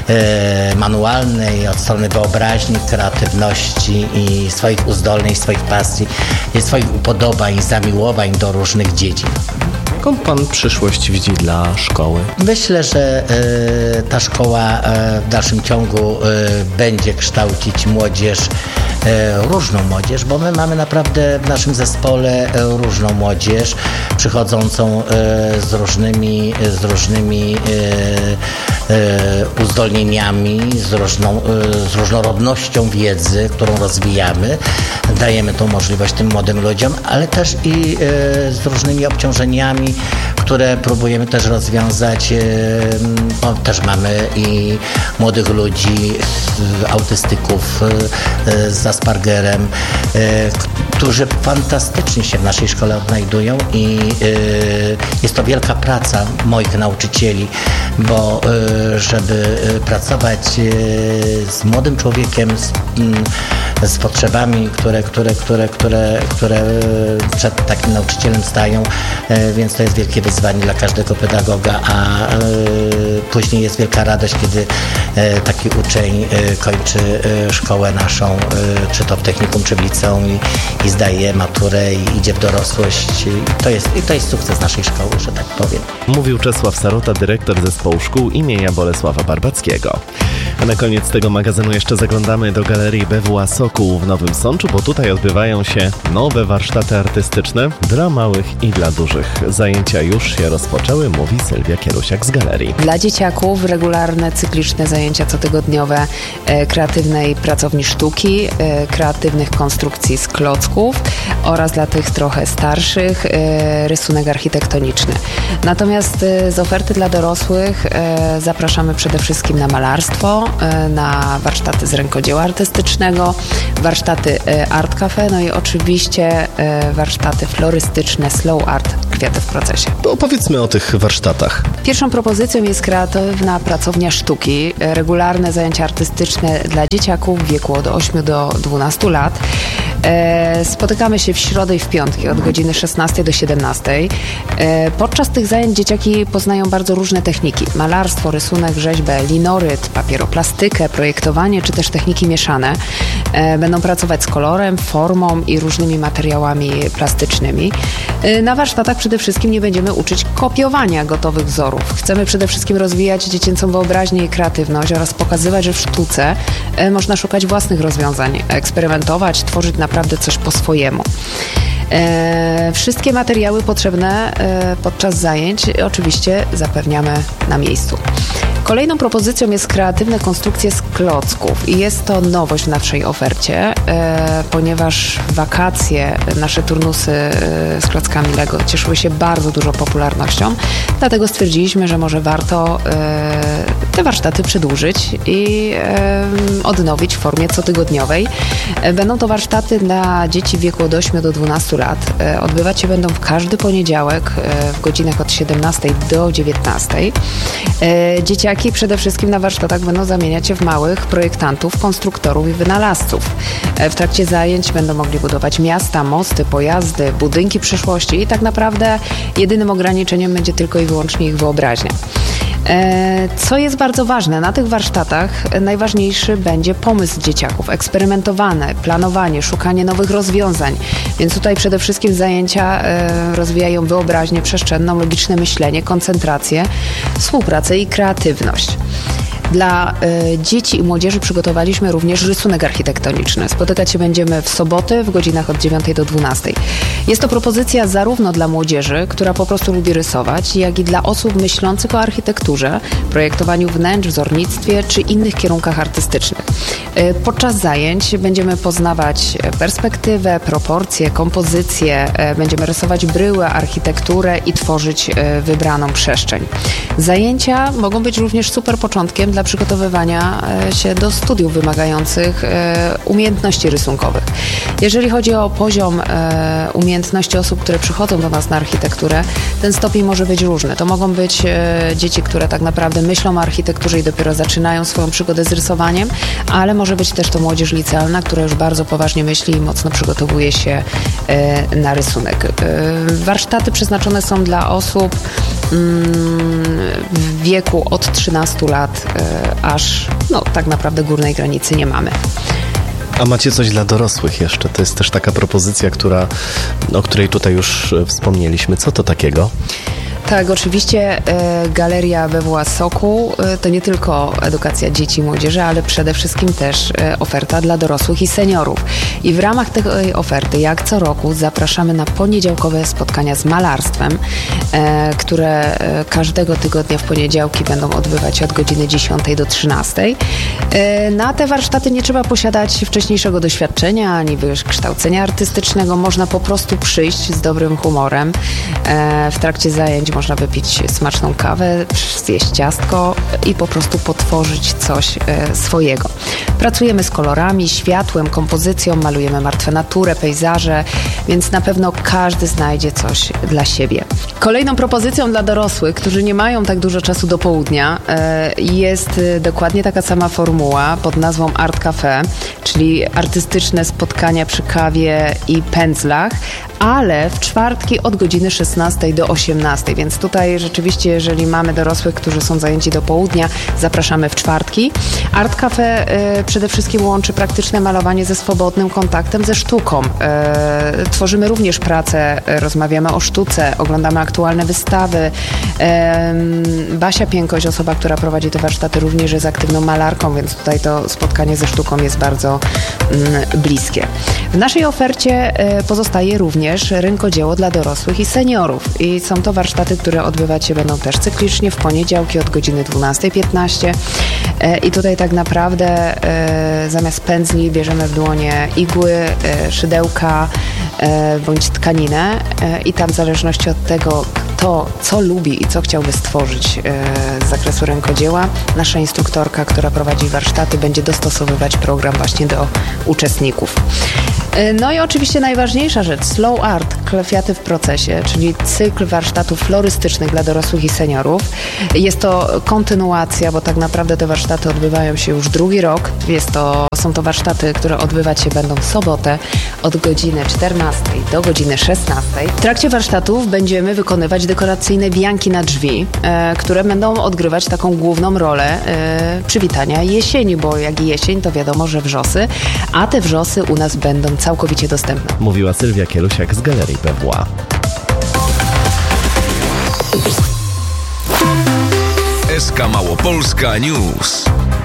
S14: manualnej, od strony wyobraźni, kreatywności i swoich uzdolnień, swoich pasji, i swoich upodobań, zamiłowań do różnych dziedzin.
S15: Jaką pan przyszłość widzi dla szkoły?
S14: Myślę, że y, ta szkoła y, w dalszym ciągu y, będzie kształcić młodzież, y, różną młodzież, bo my mamy naprawdę w naszym zespole y, różną młodzież przychodzącą y, z różnymi, z różnymi y, y, uzdolnieniami, z, różną, y, z różnorodnością wiedzy, którą rozwijamy. Dajemy tą możliwość tym młodym ludziom, ale też i y, z różnymi obciążeniami, które próbujemy też rozwiązać, bo też mamy i młodych ludzi, autystyków z Aspergerem, którzy fantastycznie się w naszej szkole odnajdują i jest to wielka praca moich nauczycieli, bo żeby pracować z młodym człowiekiem, z, z potrzebami, które, które, które, które, które przed takim nauczycielem stają, więc to jest wielkie wyzwanie dla każdego pedagoga, a później jest wielka radość, kiedy taki uczeń kończy szkołę naszą, czy to w technikum, czy w liceum i, i zdaje maturę i idzie w dorosłość. I to jest, i to jest sukces naszej szkoły, że tak powiem.
S3: Mówił Czesław Sarota, dyrektor zespołu szkół imienia Bolesława Barbackiego. A na koniec tego magazynu jeszcze zaglądamy do Galerii B W A Sokół w Nowym Sączu, bo tutaj odbywają się nowe warsztaty artystyczne dla małych i dla dużych. Zajęcia już się rozpoczęły, mówi Sylwia Kierusiak z galerii.
S16: Dla dzieciaków regularne, cykliczne zajęcia cotygodniowe e, kreatywnej pracowni sztuki, e, kreatywnych konstrukcji z klocków oraz dla tych trochę starszych e, rysunek architektoniczny. Natomiast e, z oferty dla dorosłych e, zapraszamy przede wszystkim na malarstwo, e, na warsztaty z rękodzieła artystycznego, warsztaty e, Art Cafe, no i oczywiście e, warsztaty florystyczne Slow Art, kwiaty w procesie.
S3: Opowiedzmy o tych warsztatach.
S16: Pierwszą propozycją jest kreatywna pracownia sztuki, regularne zajęcia artystyczne dla dzieciaków w wieku od ośmiu do dwunastu lat. E, spotykamy się w środę i w piątki od godziny szesnastej do siedemnastej. E, podczas tych zajęć dzieciaki poznają bardzo różne techniki. Malarstwo, rysunek, rzeźbę, linoryt, papieroplastykę, projektowanie czy też techniki mieszane. E, będą pracować z kolorem, formą i różnymi materiałami plastycznymi. E, na warsztatach przede wszystkim nie będziemy uczyć kopiowania gotowych wzorów. Chcemy przede wszystkim rozwijać dziecięcą wyobraźnię i kreatywność oraz pokazywać, że w sztuce e, można szukać własnych rozwiązań, eksperymentować, tworzyć naprawdę coś po swojemu. E, wszystkie materiały potrzebne e, podczas zajęć oczywiście zapewniamy na miejscu. Kolejną propozycją jest kreatywne konstrukcje z klocków i jest to nowość w naszej ofercie, e, ponieważ wakacje, nasze turnusy e, z klockami Lego cieszyły się bardzo dużą popularnością, dlatego stwierdziliśmy, że może warto e, te warsztaty przedłużyć i e, odnowić w formie cotygodniowej. E, będą to warsztaty dla dzieci w wieku od ośmiu do dwunastu lat. E, odbywać się będą w każdy poniedziałek e, w godzinach od siedemnastej do dziewiętnastej. E, dzieciaki przede wszystkim na warsztatach będą zamieniać się w małych projektantów, konstruktorów i wynalazców. W trakcie zajęć będą mogli budować miasta, mosty, pojazdy, budynki przyszłości i tak naprawdę jedynym ograniczeniem będzie tylko i wyłącznie ich wyobraźnia. Co jest bardzo ważne, na tych warsztatach najważniejszy będzie pomysł dzieciaków, eksperymentowane, planowanie, szukanie nowych rozwiązań, więc tutaj przede wszystkim zajęcia rozwijają wyobraźnię przestrzenną, logiczne myślenie, koncentrację, współpracę i kreatywność. Dla y, dzieci i młodzieży przygotowaliśmy również rysunek architektoniczny. Spotykać się będziemy w soboty w godzinach od dziewiątej do dwunastej. Jest to propozycja zarówno dla młodzieży, która po prostu lubi rysować, jak i dla osób myślących o architekturze, projektowaniu wnętrz, wzornictwie czy innych kierunkach artystycznych. Y, podczas zajęć będziemy poznawać perspektywę, proporcje, kompozycje, y, będziemy rysować bryłę, architekturę i tworzyć y, wybraną przestrzeń. Zajęcia mogą być również super początkiem dla przygotowywania się do studiów wymagających umiejętności rysunkowych. Jeżeli chodzi o poziom umiejętności osób, które przychodzą do nas na architekturę, ten stopień może być różny. To mogą być dzieci, które tak naprawdę myślą o architekturze i dopiero zaczynają swoją przygodę z rysowaniem, ale może być też to młodzież licealna, która już bardzo poważnie myśli i mocno przygotowuje się na rysunek. Warsztaty przeznaczone są dla osób w wieku od trzynastu lat aż, no tak naprawdę górnej granicy nie mamy.
S3: A macie coś dla dorosłych jeszcze? To jest też taka propozycja, która, o której tutaj już wspomnieliśmy. Co to takiego?
S16: Tak, oczywiście e, Galeria B W A Sokół e, to nie tylko edukacja dzieci i młodzieży, ale przede wszystkim też e, oferta dla dorosłych i seniorów. I w ramach tej oferty, jak co roku, zapraszamy na poniedziałkowe spotkania z malarstwem, e, które e, każdego tygodnia w poniedziałki będą odbywać się od godziny dziesiątej do trzynastej. E, na te warsztaty nie trzeba posiadać wcześniejszego doświadczenia ani wykształcenia artystycznego. Można po prostu przyjść z dobrym humorem. E, w trakcie zajęć można wypić smaczną kawę, zjeść ciastko i po prostu potworzyć coś e, swojego. Pracujemy z kolorami, światłem, kompozycją, malujemy martwe naturę, pejzaże, więc na pewno każdy znajdzie coś dla siebie. Kolejną propozycją dla dorosłych, którzy nie mają tak dużo czasu do południa, e, jest dokładnie taka sama formuła pod nazwą Art Cafe, czyli czyli artystyczne spotkania przy kawie i pędzlach, ale w czwartki od godziny szesnastej do osiemnastej, więc tutaj rzeczywiście, jeżeli mamy dorosłych, którzy są zajęci do południa, zapraszamy w czwartki. Art Cafe y, przede wszystkim łączy praktyczne malowanie ze swobodnym kontaktem ze sztuką. Y, tworzymy również pracę, y, rozmawiamy o sztuce, oglądamy aktualne wystawy. Y, Basia Piękoś, osoba, która prowadzi te warsztaty, również jest aktywną malarką, więc tutaj to spotkanie ze sztuką jest bardzo y, bliskie. W naszej ofercie y, pozostaje również rękodzieło dla dorosłych i seniorów. I są to warsztaty, które odbywać się będą też cyklicznie w poniedziałki od godziny dwunastej piętnaście. I tutaj tak naprawdę e, zamiast pędzli bierzemy w dłonie igły, e, szydełka e, bądź tkaninę e, i tam w zależności od tego, kto co lubi i co chciałby stworzyć e, z zakresu rękodzieła, nasza instruktorka, która prowadzi warsztaty, będzie dostosowywać program właśnie do uczestników. No i oczywiście najważniejsza rzecz, Slow Art, kwiaty w procesie, czyli cykl warsztatów florystycznych dla dorosłych i seniorów. Jest to kontynuacja, bo tak naprawdę te warsztaty odbywają się już drugi rok. Jest to, są to warsztaty, które odbywać się będą w sobotę od godziny czternastej do godziny szesnastej. W trakcie warsztatów będziemy wykonywać dekoracyjne wianki na drzwi, e, które będą odgrywać taką główną rolę e, przywitania jesieni, bo jak i jesień, to wiadomo, że wrzosy, a te wrzosy u nas będą całkowicie dostępne.
S3: Mówiła Sylwia Kielusiak z Galerii P W A.
S17: S K Małopolska News.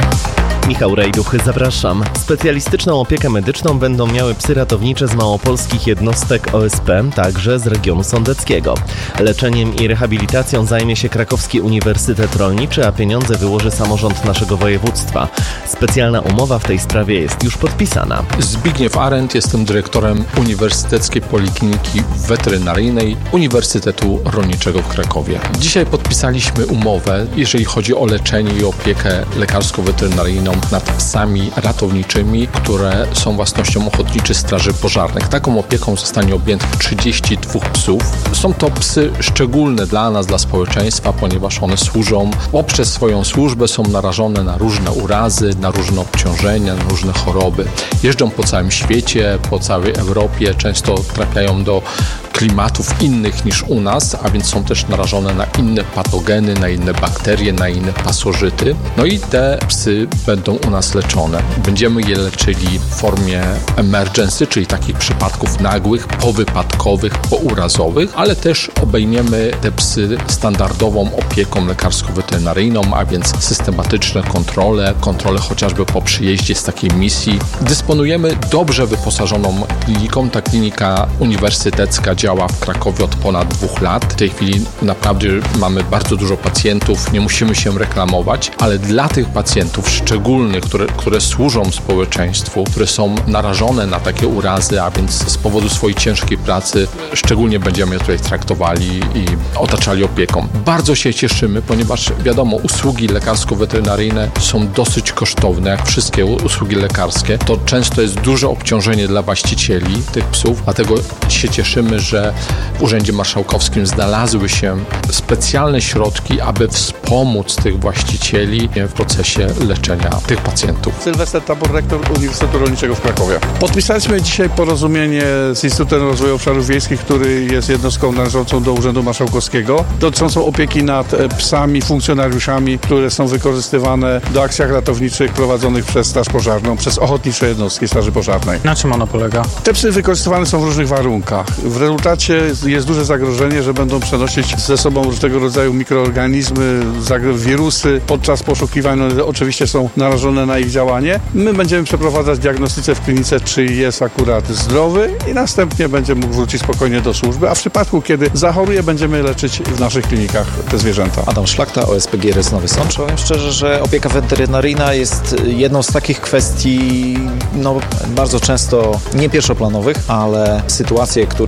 S3: Michał Rejduch, zapraszam. Specjalistyczną opiekę medyczną będą miały psy ratownicze z małopolskich jednostek O S P, także z regionu sądeckiego. Leczeniem i rehabilitacją zajmie się Krakowski Uniwersytet Rolniczy, a pieniądze wyłoży samorząd naszego województwa. Specjalna umowa w tej sprawie jest już podpisana.
S18: Zbigniew Arendt, jestem dyrektorem Uniwersyteckiej Polikliniki Weterynaryjnej Uniwersytetu Rolniczego w Krakowie. Dzisiaj podpisaliśmy umowę, jeżeli chodzi o leczenie i opiekę lekarsko-weterynaryjną nad psami ratowniczymi, które są własnością Ochotniczych Straży Pożarnych. Taką opieką zostanie objętych trzydzieści dwa psów. Są to psy szczególne dla nas, dla społeczeństwa, ponieważ one służą, poprzez swoją służbę są narażone na różne urazy, na różne obciążenia, na różne choroby. Jeżdżą po całym świecie, po całej Europie, często trafiają do klimatów innych niż u nas, a więc są też narażone na inne patogeny, na inne bakterie, na inne pasożyty. No i te psy będą u nas leczone. Będziemy je leczyli w formie emergency, czyli takich przypadków nagłych, powypadkowych, pourazowych, ale też obejmiemy te psy standardową opieką lekarsko-weterynaryjną, a więc systematyczne kontrole, kontrole chociażby po przyjeździe z takiej misji. Dysponujemy dobrze wyposażoną kliniką. Ta klinika uniwersytecka działa w Krakowie od ponad dwóch lat. W tej chwili naprawdę mamy bardzo dużo pacjentów, nie musimy się reklamować, ale dla tych pacjentów szczególnych, które, które służą społeczeństwu, które są narażone na takie urazy, a więc z powodu swojej ciężkiej pracy, szczególnie będziemy je tutaj traktowali i otaczali opieką. Bardzo się cieszymy, ponieważ wiadomo, usługi lekarsko-weterynaryjne są dosyć kosztowne, jak wszystkie usługi lekarskie. To często jest duże obciążenie dla właścicieli tych psów, dlatego się cieszymy, że w Urzędzie Marszałkowskim znalazły się specjalne środki, aby wspomóc tych właścicieli w procesie leczenia tych pacjentów.
S19: Sylwester Tabor, rektor Uniwersytetu Rolniczego w Krakowie. Podpisaliśmy dzisiaj porozumienie z Instytutem Rozwoju Obszarów Wiejskich, który jest jednostką należącą do Urzędu Marszałkowskiego, dotyczącą opieki nad psami, funkcjonariuszami, które są wykorzystywane do akcjach ratowniczych prowadzonych przez Straż Pożarną, przez ochotnicze jednostki Straży Pożarnej.
S11: Na czym ona polega?
S19: Te psy wykorzystywane są w różnych warunkach. W rezultacie jest duże zagrożenie, że będą przenosić ze sobą różnego rodzaju mikroorganizmy, wirusy. Podczas poszukiwań one oczywiście są narażone na ich działanie. My będziemy przeprowadzać diagnostykę w klinice, czy jest akurat zdrowy i następnie będzie mógł wrócić spokojnie do służby, a w przypadku, kiedy zachoruje, będziemy leczyć w naszych klinikach te zwierzęta.
S8: Adam Szlachta, O S P G R S Nowy Sącz. Powiem szczerze, że opieka weterynaryjna jest jedną z takich kwestii, no bardzo często nie pierwszoplanowych, ale sytuacje, które, które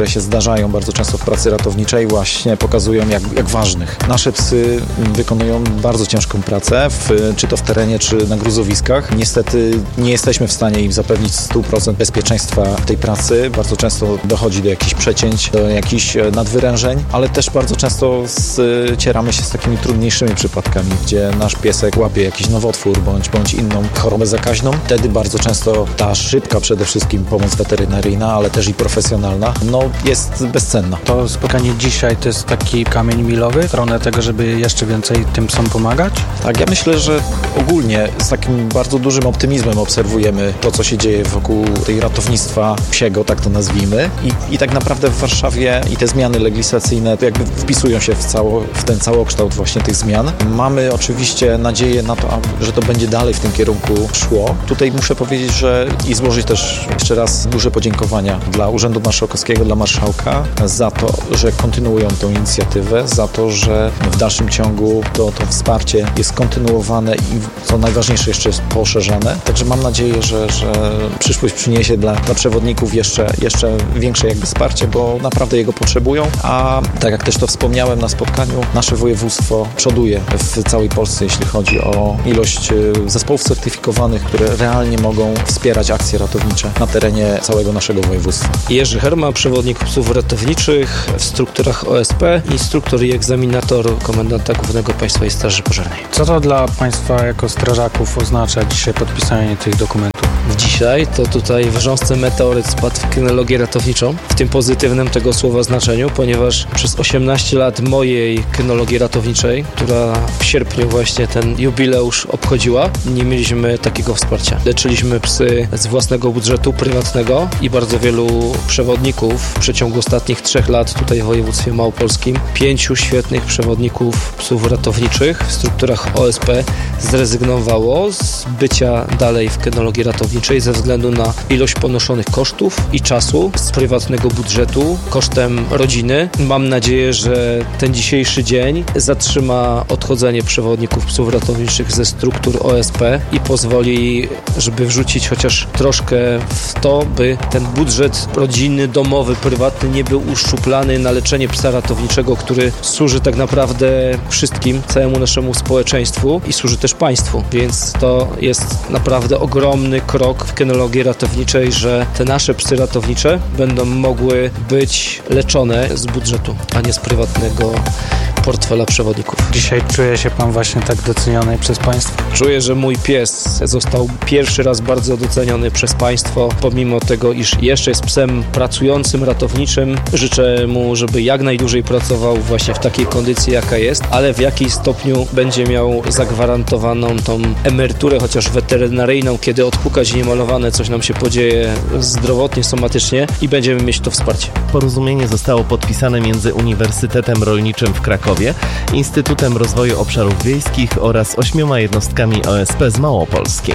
S8: które się zdarzają bardzo często w pracy ratowniczej, właśnie pokazują, jak, jak ważnych. Nasze psy wykonują bardzo ciężką pracę, w, czy to w terenie, czy na gruzowiskach. Niestety nie jesteśmy w stanie im zapewnić stu procent bezpieczeństwa w tej pracy. Bardzo często dochodzi do jakichś przecięć, do jakichś nadwyrężeń, ale też bardzo często zacieramy się z takimi trudniejszymi przypadkami, gdzie nasz piesek łapie jakiś nowotwór bądź, bądź inną chorobę zakaźną. Wtedy bardzo często ta szybka przede wszystkim pomoc weterynaryjna, ale też i profesjonalna, no jest bezcenna.
S20: To spotkanie dzisiaj to jest taki kamień milowy w stronę tego, żeby jeszcze więcej tym psom pomagać?
S8: Tak, ja myślę, że ogólnie z takim bardzo dużym optymizmem obserwujemy to, co się dzieje wokół tej ratownictwa psiego, tak to nazwijmy. I, i tak naprawdę w Warszawie i te zmiany legislacyjne to jakby wpisują się w, cało, w ten całokształt właśnie tych zmian. Mamy oczywiście nadzieję na to, że to będzie dalej w tym kierunku szło. Tutaj muszę powiedzieć, że i złożyć też jeszcze raz duże podziękowania dla Urzędu Marszałkowskiego, dla marszałka za to, że kontynuują tę inicjatywę, za to, że w dalszym ciągu to, to wsparcie jest kontynuowane i co najważniejsze jeszcze jest poszerzane. Także mam nadzieję, że, że przyszłość przyniesie dla, dla przewodników jeszcze, jeszcze większe jakby wsparcie, bo naprawdę jego potrzebują, a tak jak też to wspomniałem na spotkaniu, nasze województwo przoduje w całej Polsce, jeśli chodzi o ilość zespołów certyfikowanych, które realnie mogą wspierać akcje ratownicze na terenie całego naszego województwa.
S21: Jerzy Herma, przewodnik psów ratowniczych w strukturach O S P, instruktor i egzaminator komendanta głównego Państwowej Straży Pożarnej.
S20: Co to dla Państwa jako strażaków oznacza dzisiaj podpisanie tych dokumentów?
S21: Dzisiaj to tutaj w Wrząsce meteoryt spadł w kynologię ratowniczą, w tym pozytywnym tego słowa znaczeniu, ponieważ przez osiemnaście lat mojej kynologii ratowniczej, która w sierpniu właśnie ten jubileusz obchodziła, nie mieliśmy takiego wsparcia. Leczyliśmy psy z własnego budżetu prywatnego i bardzo wielu przewodników w przeciągu ostatnich trzech lat tutaj w województwie małopolskim, pięciu świetnych przewodników psów ratowniczych w strukturach O S P zrezygnowało z bycia dalej w kynologii ratowniczej ze względu na ilość ponoszonych kosztów i czasu z prywatnego budżetu kosztem rodziny. Mam nadzieję, że ten dzisiejszy dzień zatrzyma odchodzenie przewodników psów ratowniczych ze struktur O S P i pozwoli, żeby wrzucić chociaż troszkę w to, by ten budżet rodzinny, domowy, prywatny nie był uszczuplany na leczenie psa ratowniczego, który służy tak naprawdę wszystkim, całemu naszemu społeczeństwu i służy też państwu. Więc to jest naprawdę ogromny krok w kynologii ratowniczej, że te nasze psy ratownicze będą mogły być leczone z budżetu, a nie z prywatnego portfela przewodników.
S20: Dzisiaj czuje się Pan właśnie tak doceniony przez Państwo?
S21: Czuję, że mój pies został pierwszy raz bardzo doceniony przez Państwo, pomimo tego, iż jeszcze jest psem pracującym, ratowniczym. Życzę mu, żeby jak najdłużej pracował właśnie w takiej kondycji, jaka jest, ale w jakiś stopniu będzie miał zagwarantowaną tą emeryturę, chociaż weterynaryjną, kiedy odpukać niemalowane coś nam się podzieje zdrowotnie, somatycznie i będziemy mieć to wsparcie.
S3: Porozumienie zostało podpisane między Uniwersytetem Rolniczym w Krakowie, Instytutem Rozwoju Obszarów Wiejskich oraz ośmioma jednostkami O S P z Małopolskiej.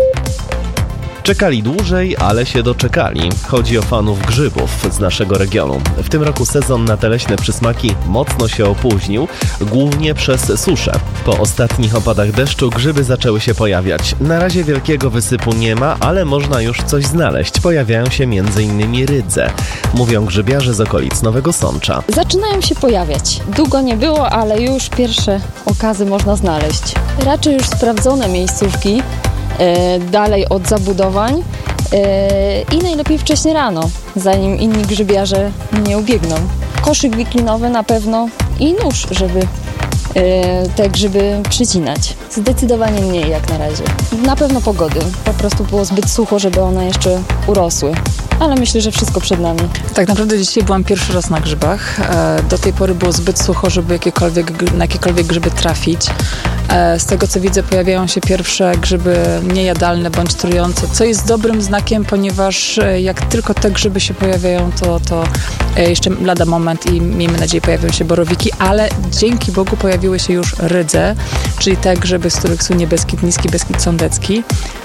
S3: Czekali dłużej, ale się doczekali. Chodzi o fanów grzybów z naszego regionu. W tym roku sezon na te leśne przysmaki mocno się opóźnił, głównie przez suszę. Po ostatnich opadach deszczu grzyby zaczęły się pojawiać. Na razie wielkiego wysypu nie ma, ale można już coś znaleźć. Pojawiają się między innymi rydze. Mówią grzybiarze z okolic Nowego Sącza.
S22: Zaczynają się pojawiać. Długo nie było, ale już pierwsze okazy można znaleźć. Raczej już sprawdzone miejscówki, dalej od zabudowań i najlepiej wcześnie rano, zanim inni grzybiarze nie ubiegną. Koszyk wiklinowy na pewno i nóż, żeby te grzyby przycinać. Zdecydowanie mniej jak na razie. Na pewno pogody. Po prostu było zbyt sucho, żeby one jeszcze urosły. Ale myślę, że wszystko przed nami.
S23: Tak naprawdę dzisiaj byłam pierwszy raz na grzybach. Do tej pory było zbyt sucho, żeby jakiekolwiek, na jakiekolwiek grzyby trafić. Z tego co widzę, pojawiają się pierwsze grzyby niejadalne bądź trujące, co jest dobrym znakiem, ponieważ jak tylko te grzyby się pojawiają, to, to jeszcze lada moment i miejmy nadzieję pojawią się borowiki, ale dzięki Bogu pojawiły się już rydze, czyli te grzyby, z których słynie Beskid Niski, Beskid Sądecki.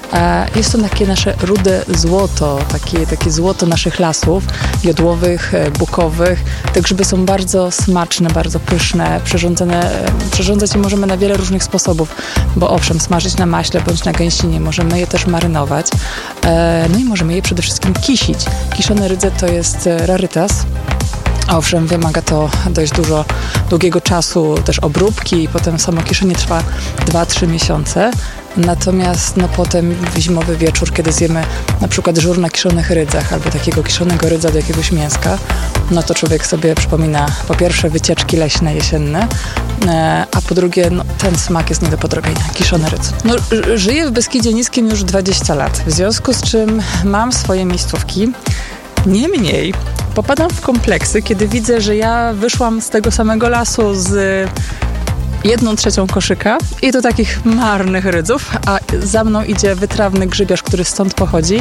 S23: Jest to takie nasze rude złoto, takie, takie złoto naszych lasów jodłowych, bukowych. Te grzyby są bardzo smaczne, bardzo pyszne, przyrządzone, przyrządzać je możemy na wiele różnych sposobów, bo owszem, smażyć na maśle bądź na gęsinie, możemy je też marynować, no i możemy je przede wszystkim kisić. Kiszone rydze to jest rarytas. Owszem, wymaga to dość dużo, długiego czasu, też obróbki i potem samo kiszenie trwa dwa trzy miesiące. Natomiast no, potem w zimowy wieczór, kiedy zjemy na przykład żur na kiszonych rydzach albo takiego kiszonego rydza do jakiegoś mięska, no to człowiek sobie przypomina po pierwsze wycieczki leśne, jesienne, a po drugie no, ten smak jest nie do podrobienia, kiszony rydz. No, żyję w Beskidzie Niskim już dwadzieścia lat, w związku z czym mam swoje miejscówki. Niemniej popadam w kompleksy, kiedy widzę, że ja wyszłam z tego samego lasu z jedną trzecią koszyka i do takich marnych rydzów, a za mną idzie wytrawny grzybiarz, który stąd pochodzi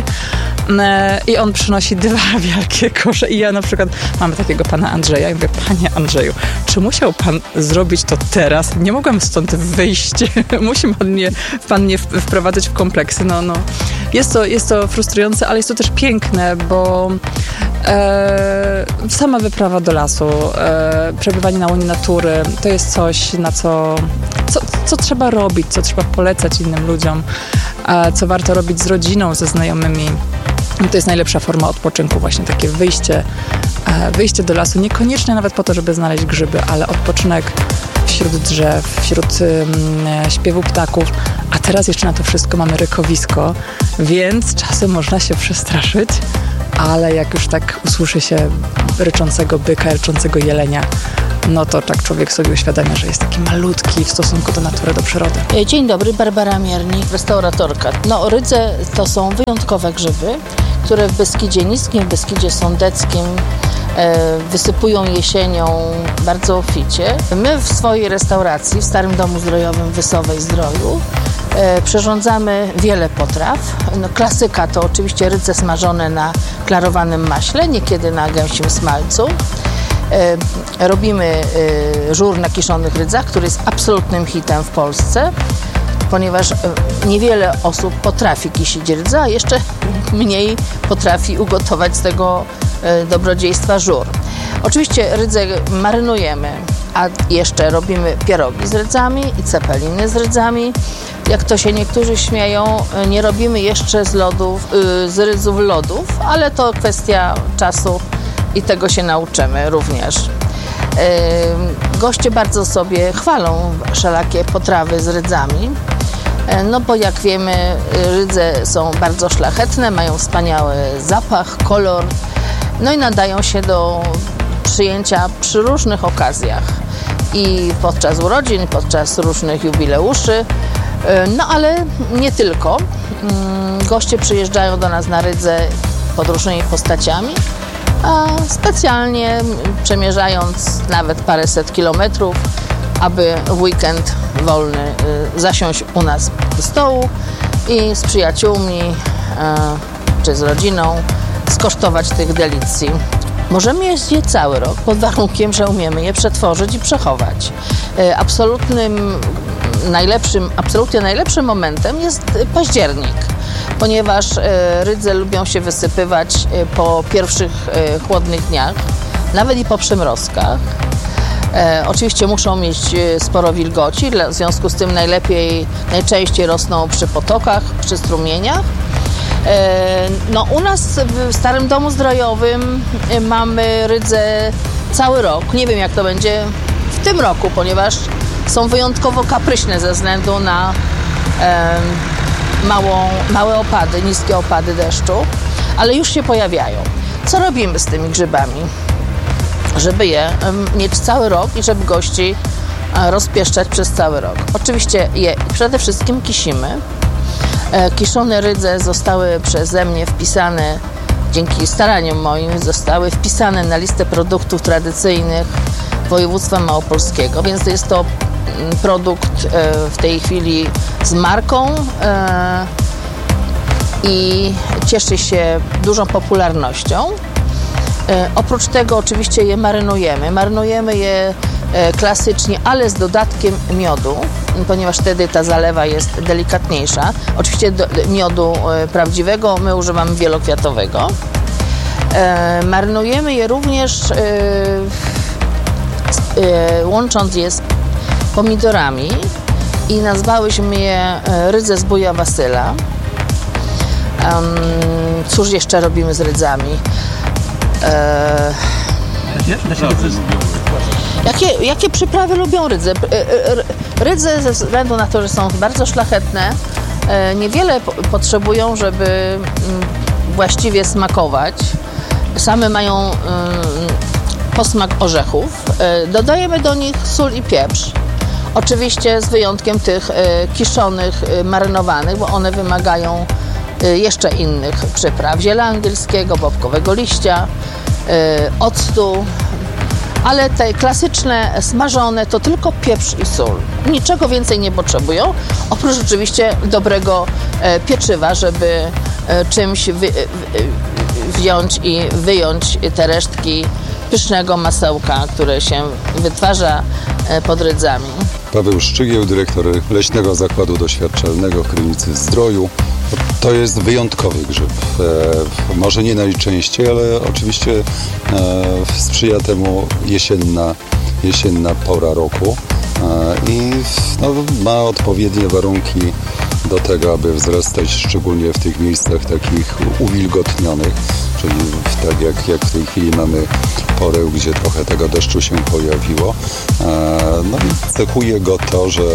S23: i on przynosi dwa wielkie kosze i ja na przykład mamy takiego pana Andrzeja i mówię, panie Andrzeju, czy musiał pan zrobić to teraz? Nie mogłem stąd wyjść. Musi pan mnie, pan mnie wprowadzać w kompleksy. No, no. Jest to, jest to frustrujące, ale jest to też piękne, bo e, sama wyprawa do lasu, e, przebywanie na łonie natury, to jest coś, na co, co, co trzeba robić, co trzeba polecać innym ludziom, e, co warto robić z rodziną, ze znajomymi. To jest najlepsza forma odpoczynku, właśnie takie wyjście, e, wyjście do lasu, niekoniecznie nawet po to, żeby znaleźć grzyby, ale odpoczynek wśród drzew, wśród um, śpiewu ptaków, a teraz jeszcze na to wszystko mamy rykowisko, więc czasem można się przestraszyć, ale jak już tak usłyszy się ryczącego byka, ryczącego jelenia, no to tak człowiek sobie uświadamia, że jest taki malutki w stosunku do natury, do przyrody.
S1: Dzień dobry, Barbara Miernik, restauratorka. No, rydze to są wyjątkowe grzyby, które w Beskidzie Niskim, w Beskidzie Sądeckim e, wysypują jesienią bardzo obficie. My w swojej restauracji, w Starym Domu Zdrojowym Wysowej Zdroju, e, przyrządzamy wiele potraw. No, klasyka to oczywiście rydze smażone na klarowanym maśle, niekiedy na gęsim smalcu. E, robimy e, żur na kiszonych rydzach, który jest absolutnym hitem w Polsce, ponieważ e, niewiele osób potrafi kisić rydza, a jeszcze mniej potrafi ugotować z tego e, dobrodziejstwa żur. Oczywiście rydze marynujemy, a jeszcze robimy pierogi z rydzami i cepeliny z rydzami. Jak to się niektórzy śmieją, nie robimy jeszcze z lodów, y, z rydzów lodów, ale to kwestia czasu i tego się nauczymy również. Yy, goście bardzo sobie chwalą wszelakie potrawy z rydzami, yy, no bo jak wiemy, rydze są bardzo szlachetne, mają wspaniały zapach, kolor, no i nadają się do przyjęcia przy różnych okazjach i podczas urodzin, podczas różnych jubileuszy, yy, no ale nie tylko. Yy, goście przyjeżdżają do nas na rydze pod różnymi postaciami, a specjalnie przemierzając nawet paręset kilometrów, aby w weekend wolny y, zasiąść u nas do stołu i z przyjaciółmi y, czy z rodziną skosztować tych delicji. Możemy jeść je cały rok, pod warunkiem, że umiemy je przetworzyć i przechować. Y, absolutnym najlepszym, absolutnie najlepszym momentem jest październik, ponieważ rydze lubią się wysypywać po pierwszych chłodnych dniach, nawet i po przymrozkach. Oczywiście muszą mieć sporo wilgoci, w związku z tym najlepiej, najczęściej rosną przy potokach, przy strumieniach. No, u nas w Starym Domu Zdrojowym mamy rydze cały rok. Nie wiem, jak to będzie w tym roku, ponieważ są wyjątkowo kapryśne ze względu na Małą, małe opady, niskie opady deszczu, ale już się pojawiają. Co robimy z tymi grzybami, żeby je mieć cały rok i żeby gości rozpieszczać przez cały rok? Oczywiście je przede wszystkim kisimy. Kiszone rydze zostały przeze mnie wpisane, dzięki staraniom moim, zostały wpisane na listę produktów tradycyjnych województwa małopolskiego, więc jest to produkt w tej chwili z marką i cieszy się dużą popularnością. Oprócz tego oczywiście je marynujemy. Marynujemy je klasycznie, ale z dodatkiem miodu, ponieważ wtedy ta zalewa jest delikatniejsza. Oczywiście do, miodu prawdziwego, my używamy wielokwiatowego. Marynujemy je również łącząc je z pomidorami i nazwałyśmy je rydze z buja Wasyla. Cóż jeszcze robimy z rydzami? Jakie, jakie przyprawy lubią rydze? Rydze ze względu na to, że są bardzo szlachetne, niewiele potrzebują, żeby właściwie smakować. Same mają posmak orzechów. Dodajemy do nich sól i pieprz. Oczywiście z wyjątkiem tych kiszonych, marynowanych, bo one wymagają jeszcze innych przypraw. Ziela angielskiego, bobkowego liścia, octu. Ale te klasyczne, smażone to tylko pieprz i sól. Niczego więcej nie potrzebują, oprócz oczywiście dobrego pieczywa, żeby czymś wy, wziąć i wyjąć te resztki pysznego masełka, które się wytwarza pod rydzami.
S2: Paweł Szczygieł, dyrektor Leśnego Zakładu Doświadczalnego w Krynicy-Zdroju. To jest wyjątkowy grzyb. E, może nie najczęściej, ale oczywiście e, sprzyja temu jesienna, jesienna pora roku e, i no, ma odpowiednie warunki do tego, aby wzrastać, szczególnie w tych miejscach takich uwilgotnionych, czyli tak jak, jak w tej chwili mamy porę, gdzie trochę tego deszczu się pojawiło. E, no i cechuje go to, że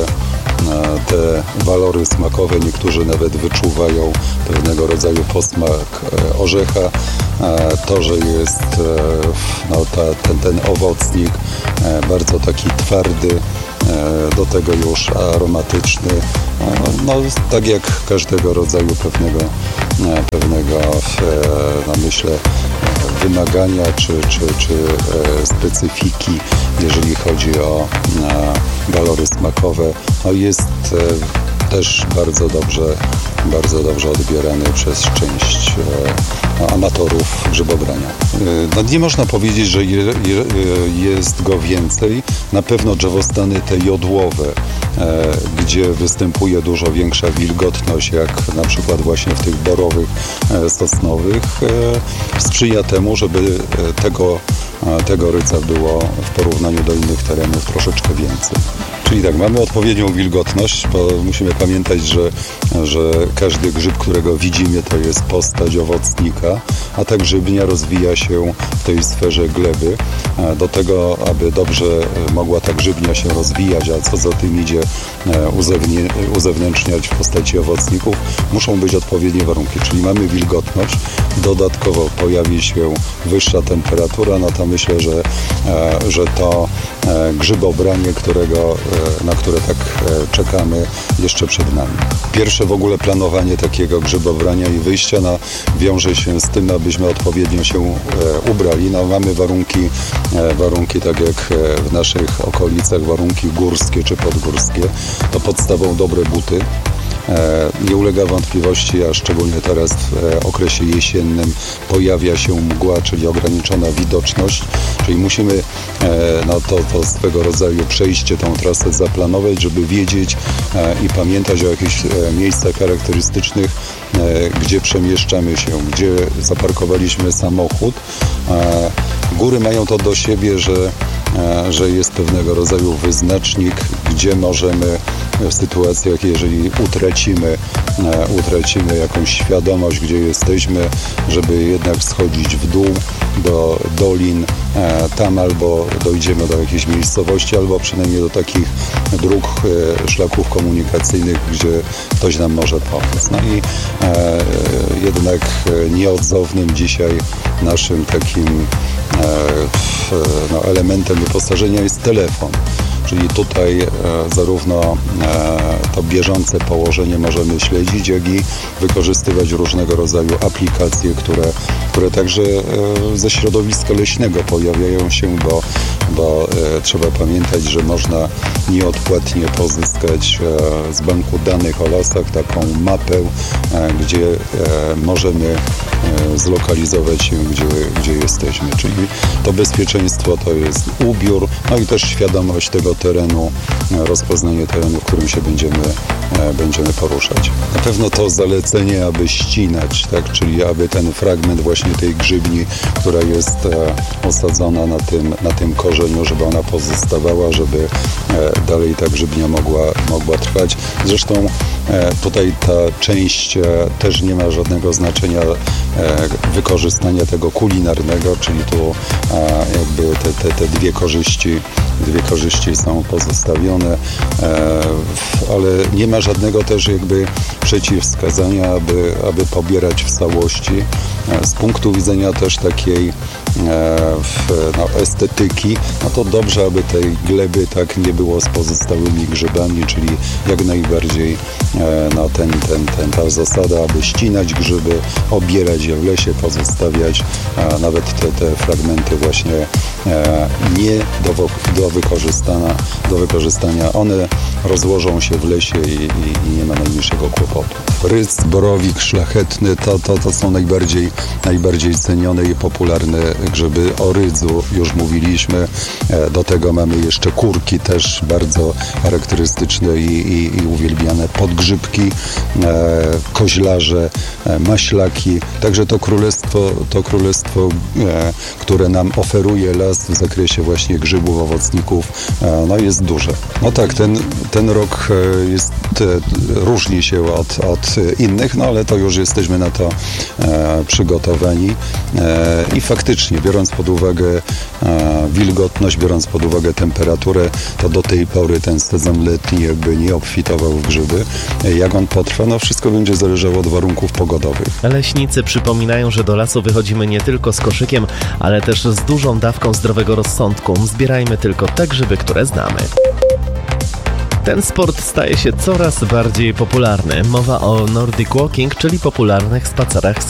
S2: te walory smakowe, niektórzy nawet wyczuwają pewnego rodzaju posmak orzecha, to, że jest no, ta, ten, ten owocnik bardzo taki twardy, do tego już aromatyczny, no, tak jak każdego rodzaju pewnego, pewnego no, myślę, wymagania czy, czy, czy specyfiki, jeżeli chodzi o walory smakowe, no jest też bardzo dobrze, bardzo dobrze odbierany przez część amatorów grzybobrania. No nie można powiedzieć, że je, je, jest go więcej. Na pewno drzewostany te jodłowe, gdzie występuje dużo większa wilgotność, jak na przykład właśnie w tych borowych, sosnowych, sprzyja temu, żeby tego, tego rydza było w porównaniu do innych terenów troszeczkę więcej. Czyli tak, mamy odpowiednią wilgotność, bo musimy pamiętać, że, że każdy grzyb, którego widzimy, to jest postać owocnika, a ta grzybnia rozwija się w tej sferze gleby. Do tego, aby dobrze mogła ta grzybnia się rozwijać, a co za tym idzie uzewnętrzniać w postaci owocników, muszą być odpowiednie warunki, czyli mamy wilgotność, dodatkowo pojawi się wyższa temperatura, no to myślę, że, że to grzybobranie, którego, na które tak czekamy, jeszcze przed nami. Pierwsze w ogóle planowanie takiego grzybobrania i wyjścia no, wiąże się z tym, abyśmy odpowiednio się ubrali. No, mamy warunki, warunki tak jak w naszych okolicach, warunki górskie czy podgórskie. To podstawą dobre buty. Nie ulega wątpliwości, a szczególnie teraz w okresie jesiennym pojawia się mgła, czyli ograniczona widoczność, czyli musimy no, to, to swego rodzaju przejście, tą trasę zaplanować, żeby wiedzieć i pamiętać o jakichś miejscach charakterystycznych, gdzie przemieszczamy się, gdzie zaparkowaliśmy samochód. Góry mają to do siebie, że, że jest pewnego rodzaju wyznacznik, gdzie możemy w sytuacjach, jeżeli utracimy, utracimy jakąś świadomość, gdzie jesteśmy, żeby jednak schodzić w dół do dolin, tam albo dojdziemy do jakiejś miejscowości, albo przynajmniej do takich dróg, szlaków komunikacyjnych, gdzie ktoś nam może pomóc. No i jednak nieodzownym dzisiaj naszym takim no, elementem wyposażenia jest telefon. Czyli tutaj e, zarówno e, to bieżące położenie możemy śledzić, jak i wykorzystywać różnego rodzaju aplikacje, które, które także e, ze środowiska leśnego pojawiają się, bo, bo e, trzeba pamiętać, że można nieodpłatnie pozyskać e, z banku danych o lasach taką mapę, e, gdzie e, możemy zlokalizować się, gdzie, gdzie jesteśmy. Czyli to bezpieczeństwo to jest ubiór, no i też świadomość tego terenu, rozpoznanie terenu, w którym się będziemy, będziemy poruszać. Na pewno to zalecenie, aby ścinać, tak? Czyli aby ten fragment właśnie tej grzybni, która jest osadzona na tym, na tym korzeniu, żeby ona pozostawała, żeby dalej ta grzybnia mogła, mogła trwać. Zresztą tutaj ta część też nie ma żadnego znaczenia wykorzystania tego kulinarnego, czyli tu jakby te, te, te dwie korzyści, dwie korzyści są pozostawione, ale nie ma żadnego też jakby przeciwwskazania, aby, aby pobierać w całości. Z punktu widzenia też takiej no, estetyki, no to dobrze, aby tej gleby tak nie było z pozostałymi grzybami, czyli jak najbardziej no, ten, ten, ten, ta zasada, aby ścinać grzyby, obierać je w lesie, pozostawiać nawet te, te fragmenty właśnie nie do, do, wykorzystania, do wykorzystania. One rozłożą się w lesie i, i, i nie ma najmniejszego kłopotu. Rydz, borowik szlachetny, to, to, to są najbardziej, najbardziej cenione i popularne grzyby. O rydzu już mówiliśmy. Do tego mamy jeszcze kurki, też bardzo charakterystyczne i, i, i uwielbiane, podgrzybki, e, koźlarze, e, maślaki. Także to królestwo, to królestwo e, które nam oferuje las w zakresie właśnie grzybów, owocników, e, no jest duże. No tak, ten, ten rok jest, różni się od, od innych, no ale to już jesteśmy na to e, przygotowani e, i faktycznie, biorąc pod uwagę e, wilgotność, biorąc pod uwagę temperaturę, to do tej pory ten sezon letni jakby nie obfitował w grzyby. E, jak on potrwa? No wszystko będzie zależało od warunków pogodowych.
S3: Leśnicy przypominają, że do lasu wychodzimy nie tylko z koszykiem, ale też z dużą dawką zdrowego rozsądku. Zbierajmy tylko te grzyby, które znamy. Ten sport staje się coraz bardziej popularny. Mowa o Nordic Walking, czyli popularnych spacerach z